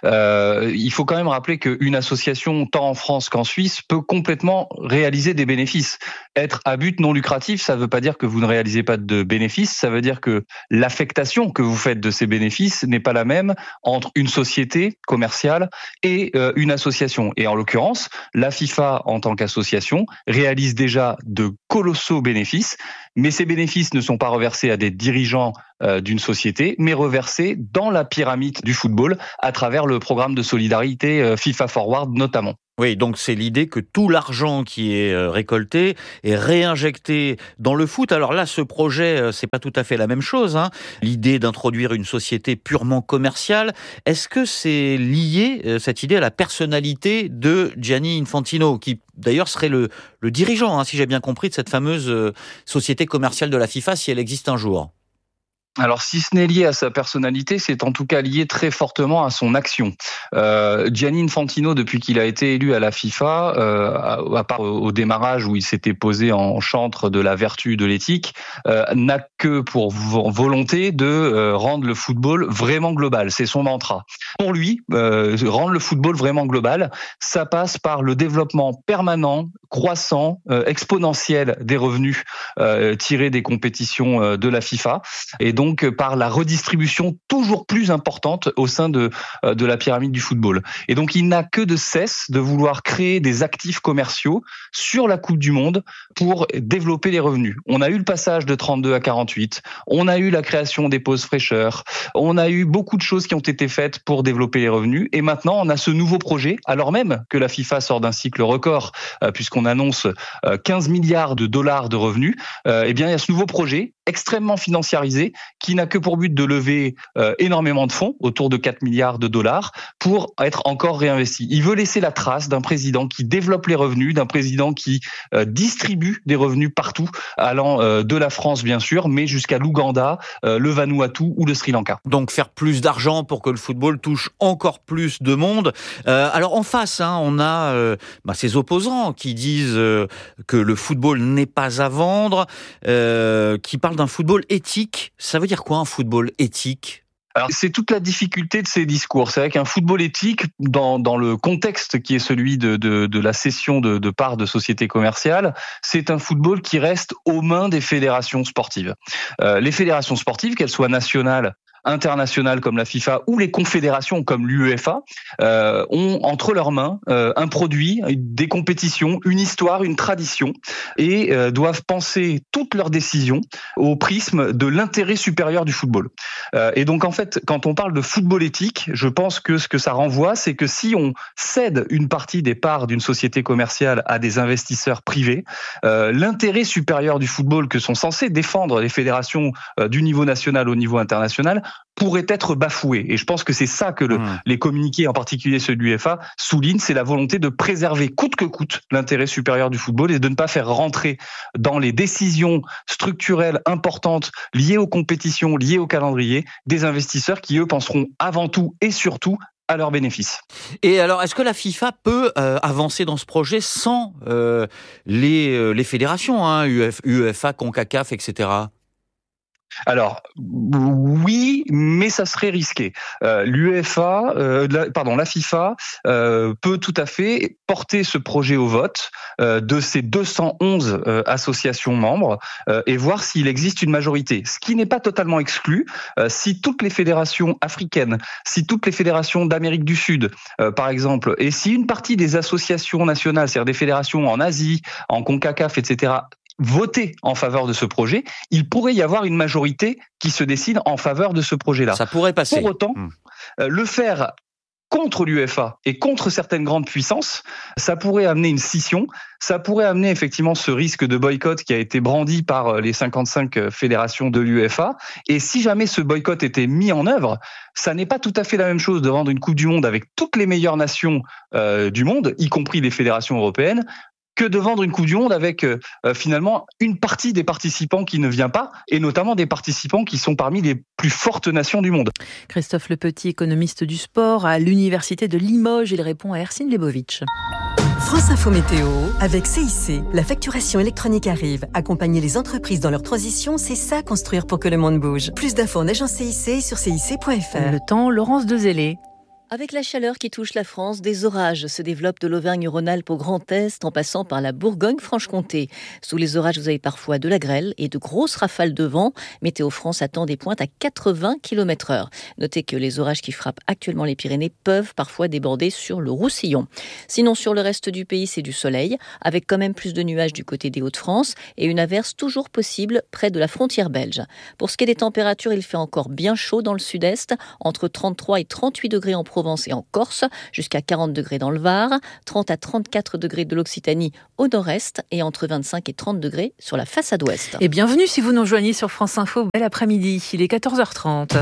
Euh, il faut quand même rappeler qu'une association, tant en France qu'en Suisse, peut complètement réaliser des bénéfices. Être à but non lucratif, ça ne veut pas dire que vous ne réalisez pas de bénéfices, ça veut dire que l'affectation que vous faites de ces bénéfices n'est pas la même entre une société commerciale et euh, une association. Et en l'occurrence, la FIFA, en tant qu'association, réalise déjà de colossaux bénéfices, mais ces bénéfices ne sont pas reversés à des dirigeants euh, d'une société, mais reversés dans la pyramide du football à travers le programme de solidarité euh, FIFA Forward notamment. Oui, donc c'est l'idée que tout l'argent qui est récolté est réinjecté dans le foot. Alors là, ce projet, c'est pas tout à fait la même chose, hein. L'idée d'introduire une société purement commerciale, est-ce que c'est lié, cette idée, à la personnalité de Gianni Infantino, qui d'ailleurs serait le, le dirigeant, hein, si j'ai bien compris, de cette fameuse société commerciale de la FIFA, si elle existe un jour? Alors, si ce n'est lié à sa personnalité, c'est en tout cas lié très fortement à son action. Euh, Gianni Infantino, depuis qu'il a été élu à la FIFA, euh, à, à part au démarrage où il s'était posé en chantre de la vertu de l'éthique, euh, n'a que pour volonté de euh, rendre le football vraiment global. C'est son mantra. Pour lui, euh, rendre le football vraiment global, ça passe par le développement permanent, croissant, euh, exponentiel des revenus euh, tirés des compétitions euh, de la FIFA. Et donc, donc par la redistribution toujours plus importante au sein de, de la pyramide du football. Et donc, il n'a que de cesse de vouloir créer des actifs commerciaux sur la Coupe du Monde pour développer les revenus. On a eu le passage de trente-deux à quarante-huit, on a eu la création des pauses fraîcheurs, on a eu beaucoup de choses qui ont été faites pour développer les revenus. Et maintenant, on a ce nouveau projet, alors même que la FIFA sort d'un cycle record, euh, puisqu'on annonce euh, quinze milliards de dollars de revenus, euh, eh bien, il y a ce nouveau projet extrêmement financiarisé qui n'a que pour but de lever euh, énormément de fonds, autour de quatre milliards de dollars, pour être encore réinvesti. Il veut laisser la trace d'un président qui développe les revenus, d'un président qui euh, distribue des revenus partout, allant euh, de la France bien sûr, mais jusqu'à l'Ouganda, euh, le Vanuatu ou le Sri Lanka. Donc faire plus d'argent pour que le football touche encore plus de monde. Euh, alors en face, hein, on a euh, bah, ces opposants qui disent euh, que le football n'est pas à vendre, euh, qui parlent d'un football éthique. Ça veut dire quoi un football éthique ? Alors, c'est toute la difficulté de ces discours. C'est vrai qu'un football éthique, dans, dans le contexte qui est celui de, de, de la cession de, de parts de sociétés commerciales, c'est un football qui reste aux mains des fédérations sportives. Euh, les fédérations sportives, qu'elles soient nationales, internationales comme la FIFA ou les confédérations comme l'UEFA euh, ont entre leurs mains euh, un produit, des compétitions, une histoire, une tradition et euh, doivent penser toutes leurs décisions au prisme de l'intérêt supérieur du football. Euh, et donc en fait, quand on parle de football éthique, je pense que ce que ça renvoie, c'est que si on cède une partie des parts d'une société commerciale à des investisseurs privés, euh, l'intérêt supérieur du football que sont censées défendre les fédérations euh, du niveau national au niveau international pourrait être bafoué. Et je pense que c'est ça que le, mmh. les communiqués, en particulier ceux de l'UEFA, soulignent, c'est la volonté de préserver coûte que coûte l'intérêt supérieur du football et de ne pas faire rentrer dans les décisions structurelles importantes liées aux compétitions, liées au calendrier, des investisseurs qui, eux, penseront avant tout et surtout à leurs bénéfices. Et alors, est-ce que la FIFA peut euh, avancer dans ce projet sans euh, les, euh, les fédérations, hein, UEFA, CONCACAF, et cetera ? Alors oui, mais ça serait risqué. Euh, L'UEFA, euh, la, pardon, la FIFA euh, peut tout à fait porter ce projet au vote euh, de ces deux cent onze euh, associations membres euh, et voir s'il existe une majorité. Ce qui n'est pas totalement exclu euh, si toutes les fédérations africaines, si toutes les fédérations d'Amérique du Sud, euh, par exemple, et si une partie des associations nationales, c'est-à-dire des fédérations en Asie, en CONCACAF, et cetera, voter en faveur de ce projet, il pourrait y avoir une majorité qui se dessine en faveur de ce projet-là. Ça pourrait passer. Pour autant, mmh. euh, le faire contre l'UEFA et contre certaines grandes puissances, ça pourrait amener une scission, ça pourrait amener effectivement ce risque de boycott qui a été brandi par les cinquante-cinq fédérations de l'UEFA. Et si jamais ce boycott était mis en œuvre, ça n'est pas tout à fait la même chose de vendre une Coupe du Monde avec toutes les meilleures nations euh, du monde, y compris les fédérations européennes, que de vendre une Coupe du Monde avec euh, finalement une partie des participants qui ne vient pas, et notamment des participants qui sont parmi les plus fortes nations du monde. Christophe Lepetit, économiste du sport à l'université de Limoges, il répond à Ercine Lebovitch. France Info Météo, avec C I C, la facturation électronique arrive. Accompagner les entreprises dans leur transition, c'est ça construire pour que le monde bouge. Plus d'infos en agence C I C sur C I C point F R. Le temps, Laurence Dezellé. Avec la chaleur qui touche la France, des orages se développent de l'Auvergne-Rhône-Alpes au Grand Est en passant par la Bourgogne-Franche-Comté. Sous les orages, vous avez parfois de la grêle et de grosses rafales de vent. Météo France attend des pointes à quatre-vingts kilomètres heure. Notez que les orages qui frappent actuellement les Pyrénées peuvent parfois déborder sur le Roussillon. Sinon, sur le reste du pays, c'est du soleil, avec quand même plus de nuages du côté des Hauts-de-France et une averse toujours possible près de la frontière belge. Pour ce qui est des températures, il fait encore bien chaud dans le sud-est, entre trente-trois et trente-huit degrés en Provence et en Corse, jusqu'à quarante degrés dans le Var, trente à trente-quatre degrés de l'Occitanie au nord-est et entre vingt-cinq et trente degrés sur la façade ouest. Et bienvenue si vous nous rejoignez sur France Info. Bel après-midi, il est quatorze heures trente.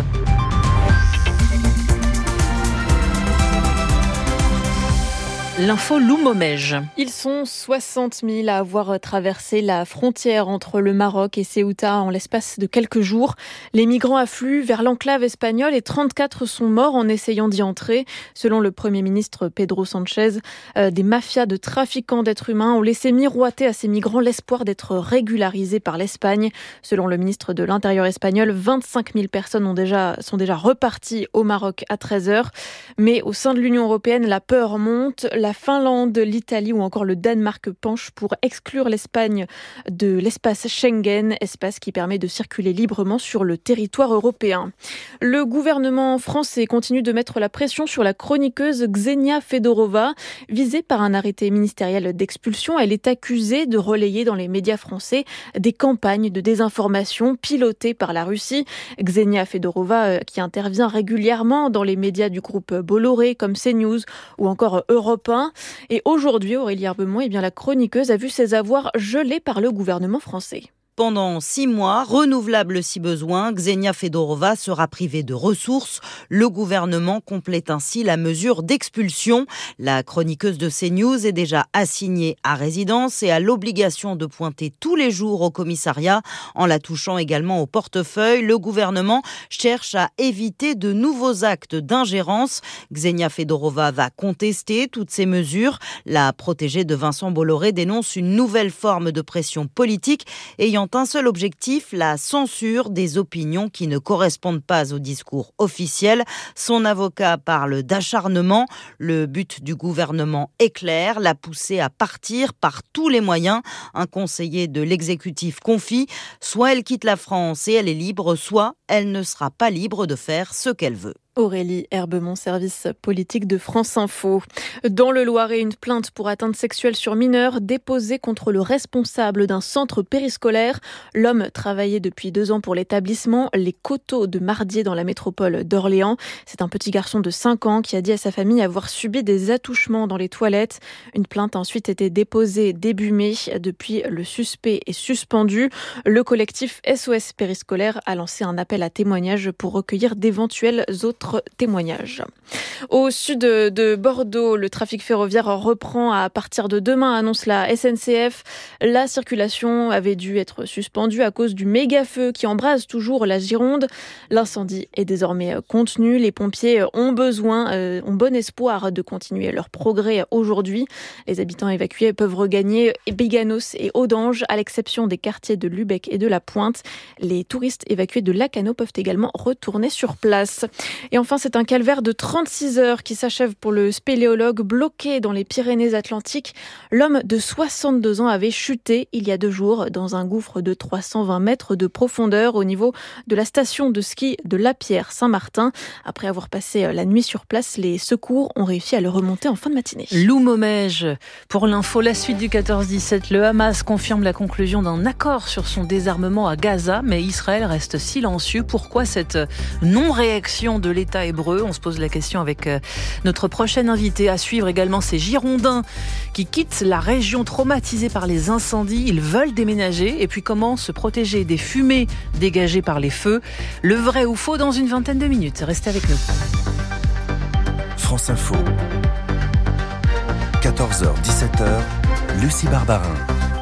L'info Loumomège. Ils sont soixante mille à avoir traversé la frontière entre le Maroc et Ceuta en l'espace de quelques jours. Les migrants affluent vers l'enclave espagnole et trente-quatre sont morts en essayant d'y entrer. Selon le Premier ministre Pedro Sánchez, euh, des mafias de trafiquants d'êtres humains ont laissé miroiter à ces migrants l'espoir d'être régularisés par l'Espagne. Selon le ministre de l'Intérieur espagnol, vingt-cinq mille personnes ont déjà, sont déjà reparties au Maroc à treize heures. Mais au sein de l'Union européenne, la peur monte. La La Finlande, l'Italie ou encore le Danemark penchent pour exclure l'Espagne de l'espace Schengen, espace qui permet de circuler librement sur le territoire européen. Le gouvernement français continue de mettre la pression sur la chroniqueuse Ksenia Fedorova. Visée par un arrêté ministériel d'expulsion, elle est accusée de relayer dans les médias français des campagnes de désinformation pilotées par la Russie. Ksenia Fedorova, qui intervient régulièrement dans les médias du groupe Bolloré comme CNews ou encore Europe un. Et aujourd'hui, Aurélie Herbemont, eh bien, la chroniqueuse a vu ses avoirs gelés par le gouvernement français. Pendant six mois, renouvelable si besoin, Ksenia Fedorova sera privée de ressources. Le gouvernement complète ainsi la mesure d'expulsion. La chroniqueuse de CNews est déjà assignée à résidence et a l'obligation de pointer tous les jours au commissariat. En la touchant également au portefeuille, le gouvernement cherche à éviter de nouveaux actes d'ingérence. Ksenia Fedorova va contester toutes ces mesures. La protégée de Vincent Bolloré dénonce une nouvelle forme de pression politique ayant un seul objectif, la censure des opinions qui ne correspondent pas au discours officiel. Son avocat parle d'acharnement. Le but du gouvernement est clair, la pousser à partir par tous les moyens. Un conseiller de l'exécutif confie, soit elle quitte la France et elle est libre, soit elle ne sera pas libre de faire ce qu'elle veut. Aurélie Herbemont, service politique de France Info. Dans le Loiret, une plainte pour atteinte sexuelle sur mineur déposée contre le responsable d'un centre périscolaire. L'homme travaillait depuis deux ans pour l'établissement Les Coteaux de Mardier dans la métropole d'Orléans. C'est un petit garçon de cinq ans qui a dit à sa famille avoir subi des attouchements dans les toilettes. Une plainte a ensuite été déposée début mai. Depuis, le suspect est suspendu. Le collectif S O S Périscolaire a lancé un appel à témoignages pour recueillir d'éventuelles autres autres témoignages. Au sud de Bordeaux, le trafic ferroviaire reprend à partir de demain, annonce la S N C F. La circulation avait dû être suspendue à cause du méga-feu qui embrase toujours la Gironde. L'incendie est désormais contenu. Les pompiers ont besoin, euh, ont bon espoir de continuer leur progrès aujourd'hui. Les habitants évacués peuvent regagner Biganos et Audange, à l'exception des quartiers de Lubec et de la Pointe. Les touristes évacués de Lacanau peuvent également retourner sur place. Et enfin, c'est un calvaire de trente-six heures qui s'achève pour le spéléologue bloqué dans les Pyrénées-Atlantiques. L'homme de soixante-deux ans avait chuté il y a deux jours dans un gouffre de trois cent vingt mètres de profondeur au niveau de la station de ski de Lapierre-Saint-Martin. Après avoir passé la nuit sur place, les secours ont réussi à le remonter en fin de matinée. Lou Momège, pour l'info, la suite du quatorze dix-sept, le Hamas confirme la conclusion d'un accord sur son désarmement à Gaza, mais Israël reste silencieux. Pourquoi cette non-réaction de l'État hébreu ? On se pose la question avec notre prochaine invité. À suivre également ces Girondins qui quittent la région traumatisée par les incendies. Ils veulent déménager. Et puis comment se protéger des fumées dégagées par les feux ? Le vrai ou faux dans une vingtaine de minutes. Restez avec nous. France Info. quatorze heures dix-sept heures. Lucie Barbarin.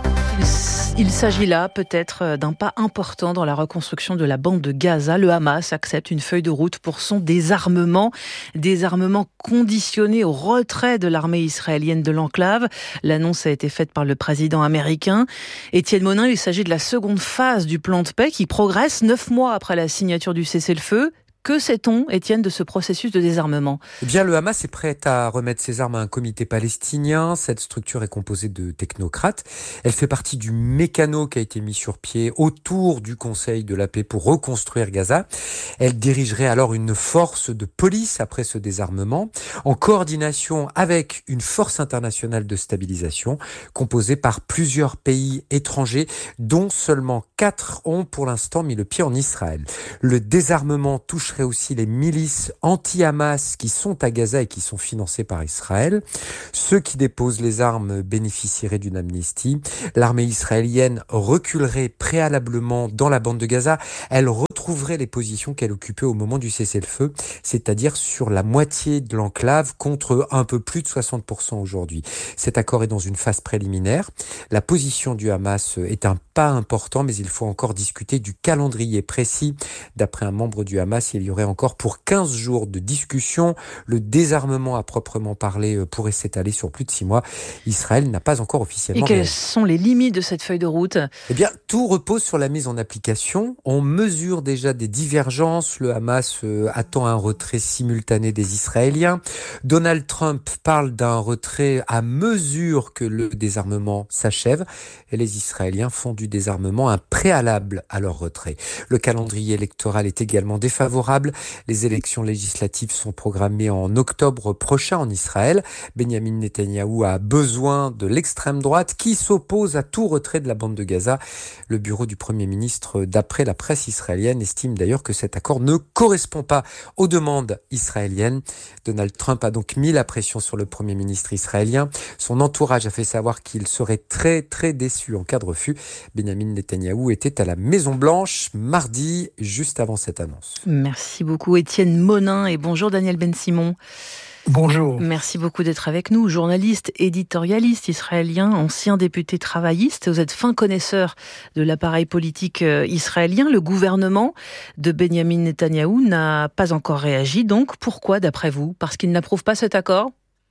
Il s'agit là peut-être d'un pas important dans la reconstruction de la bande de Gaza. Le Hamas accepte une feuille de route pour son désarmement. Désarmement conditionné au retrait de l'armée israélienne de l'enclave. L'annonce a été faite par le président américain. Étienne Monin, il s'agit de la seconde phase du plan de paix qui progresse neuf mois après la signature du cessez-le-feu. Que sait-on, Étienne, de ce processus de désarmement ? Eh bien, le Hamas est prêt à remettre ses armes à un comité palestinien. Cette structure est composée de technocrates. Elle fait partie du mécano qui a été mis sur pied autour du Conseil de la paix pour reconstruire Gaza. Elle dirigerait alors une force de police après ce désarmement, en coordination avec une force internationale de stabilisation composée par plusieurs pays étrangers, dont seulement quatre ont pour l'instant mis le pied en Israël. Le désarmement toucherait aussi les milices anti-Hamas qui sont à Gaza et qui sont financées par Israël. Ceux qui déposent les armes bénéficieraient d'une amnistie. L'armée israélienne reculerait préalablement dans la bande de Gaza. Elle retrouverait les positions qu'elle occupait au moment du cessez-le-feu, c'est-à-dire sur la moitié de l'enclave contre un peu plus de soixante pour cent aujourd'hui. Cet accord est dans une phase préliminaire. La position du Hamas est un pas important, mais il faut encore discuter du calendrier précis. D'après un membre du Hamas, il y aurait encore pour quinze jours de discussion. Le désarmement à proprement parler pourrait s'étaler sur plus de six mois. Israël n'a pas encore officiellement... Et quelles réagi. sont les limites de cette feuille de route ? Eh bien, tout repose sur la mise en application. On mesure déjà des divergences. Le Hamas euh, attend un retrait simultané des Israéliens. Donald Trump parle d'un retrait à mesure que le désarmement s'achève. Et les Israéliens font du désarmement un préalable à leur retrait. Le calendrier électoral est également défavorable. Les élections législatives sont programmées en octobre prochain en Israël. Benjamin Netanyahou a besoin de l'extrême droite qui s'oppose à tout retrait de la bande de Gaza. Le bureau du Premier ministre, d'après la presse israélienne, estime d'ailleurs que cet accord ne correspond pas aux demandes israéliennes. Donald Trump a donc mis la pression sur le Premier ministre israélien. Son entourage a fait savoir qu'il serait très très déçu en cas de refus. Benjamin Netanyahou était à la Maison-Blanche mardi, juste avant cette annonce. Merci beaucoup Étienne Monin et bonjour Daniel Ben-Simon. Bonjour. Merci beaucoup d'être avec nous. Journaliste, éditorialiste israélien, ancien député travailliste. Vous êtes fin connaisseur de l'appareil politique israélien. Le gouvernement de Benjamin Netanyahou n'a pas encore réagi. Donc pourquoi d'après vous ? Parce qu'il n'approuve pas cet accord ?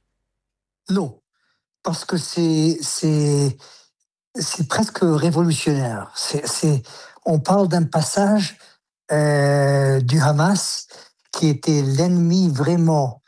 Non, parce que c'est... c'est... c'est presque révolutionnaire. C'est, c'est, on parle d'un passage euh, du Hamas qui était l'ennemi vraiment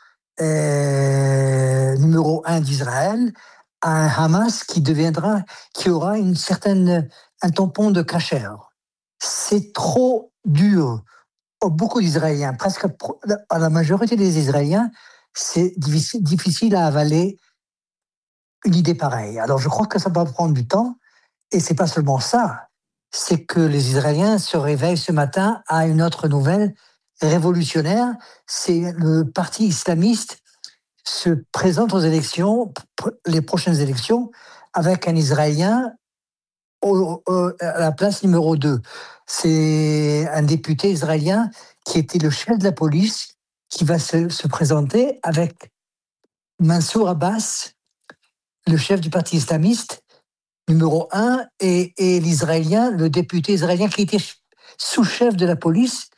euh, numéro un d'Israël à un Hamas qui deviendra, qui aura une certaine, un tampon de cachère. C'est trop dur. Pour beaucoup d'Israéliens, presque à la majorité des Israéliens, c'est difficile, difficile à avaler une idée pareille. Alors je crois que ça va prendre du temps. Et c'est pas seulement ça, c'est que les Israéliens se réveillent ce matin à une autre nouvelle révolutionnaire. C'est le parti islamiste se présente aux élections, les prochaines élections, avec un Israélien au, au, à la place numéro deux. C'est un député israélien qui était le chef de la police qui va se, se présenter avec Mansour Abbas, le chef du parti islamiste, numéro un, et, et l'Israélien, le député israélien qui était sous-chef de la police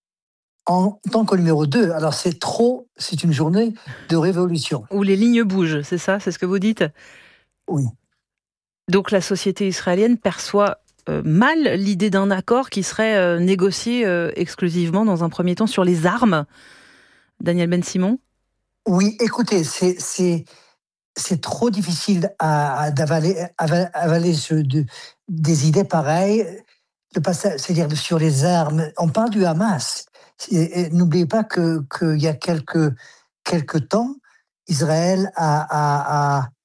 en tant que numéro deux. Alors c'est trop, c'est une journée de révolution. Où les lignes bougent, c'est ça, c'est ce que vous dites ? Oui. Donc la société israélienne perçoit euh, mal l'idée d'un accord qui serait euh, négocié euh, exclusivement dans un premier temps sur les armes. Daniel Ben-Simon ? Oui, écoutez, c'est, c'est, c'est trop difficile à, à, d'avaler avaler, avaler ce, de, des idées pareilles. Le passage, c'est-à-dire sur les armes. On parle du Hamas. Et, et, n'oubliez pas que qu'il y a quelques, quelques temps, Israël a, a, a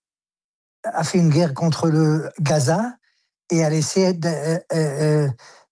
a fait une guerre contre le Gaza et a laissé de, euh, euh,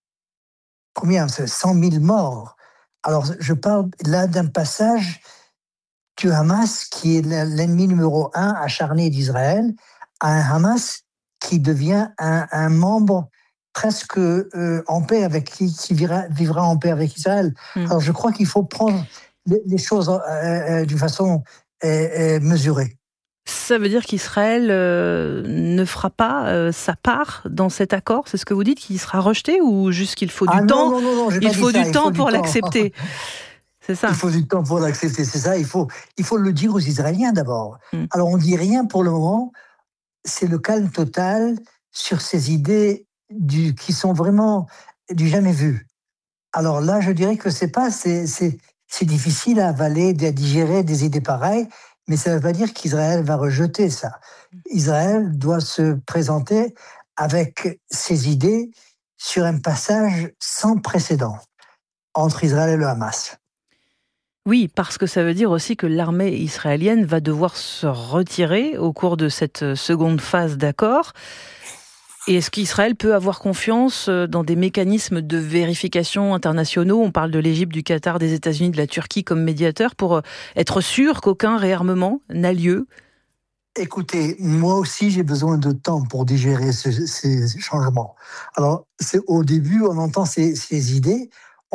combien, cent mille morts. Alors, je parle là d'un passage du Hamas, qui est l'ennemi numéro un acharné d'Israël, à un Hamas qui devient un, un membre presque euh, en paix avec qui, qui vivra, vivra en paix avec Israël. Mmh. Alors, je crois qu'il faut prendre les, les choses euh, euh, d'une façon euh, euh, mesurée. Ça veut dire qu'Israël euh, ne fera pas euh, sa part dans cet accord ? C'est ce que vous dites, qu'il sera rejeté, ou juste qu'il faut ah du non, temps non, non, non, Il faut du temps pour l'accepter. C'est ça. Il faut du temps pour l'accepter, c'est ça. Il faut, il faut le dire aux Israéliens d'abord. Mm. Alors on dit rien pour le moment. C'est le calme total sur ces idées du, qui sont vraiment du jamais vu. Alors là, je dirais que c'est pas, c'est, c'est, c'est difficile à avaler, à digérer des idées pareilles. Mais ça ne veut pas dire qu'Israël va rejeter ça. Israël doit se présenter avec ses idées sur un passage sans précédent entre Israël et le Hamas. Oui, parce que ça veut dire aussi que l'armée israélienne va devoir se retirer au cours de cette seconde phase d'accord. Et est-ce qu'Israël peut avoir confiance dans des mécanismes de vérification internationaux ? On parle de l'Égypte, du Qatar, des États-Unis, de la Turquie comme médiateurs pour être sûr qu'aucun réarmement n'a lieu. Écoutez, moi aussi j'ai besoin de temps pour digérer ce, ces changements. Alors, c'est, au début, on entend ces, ces idées.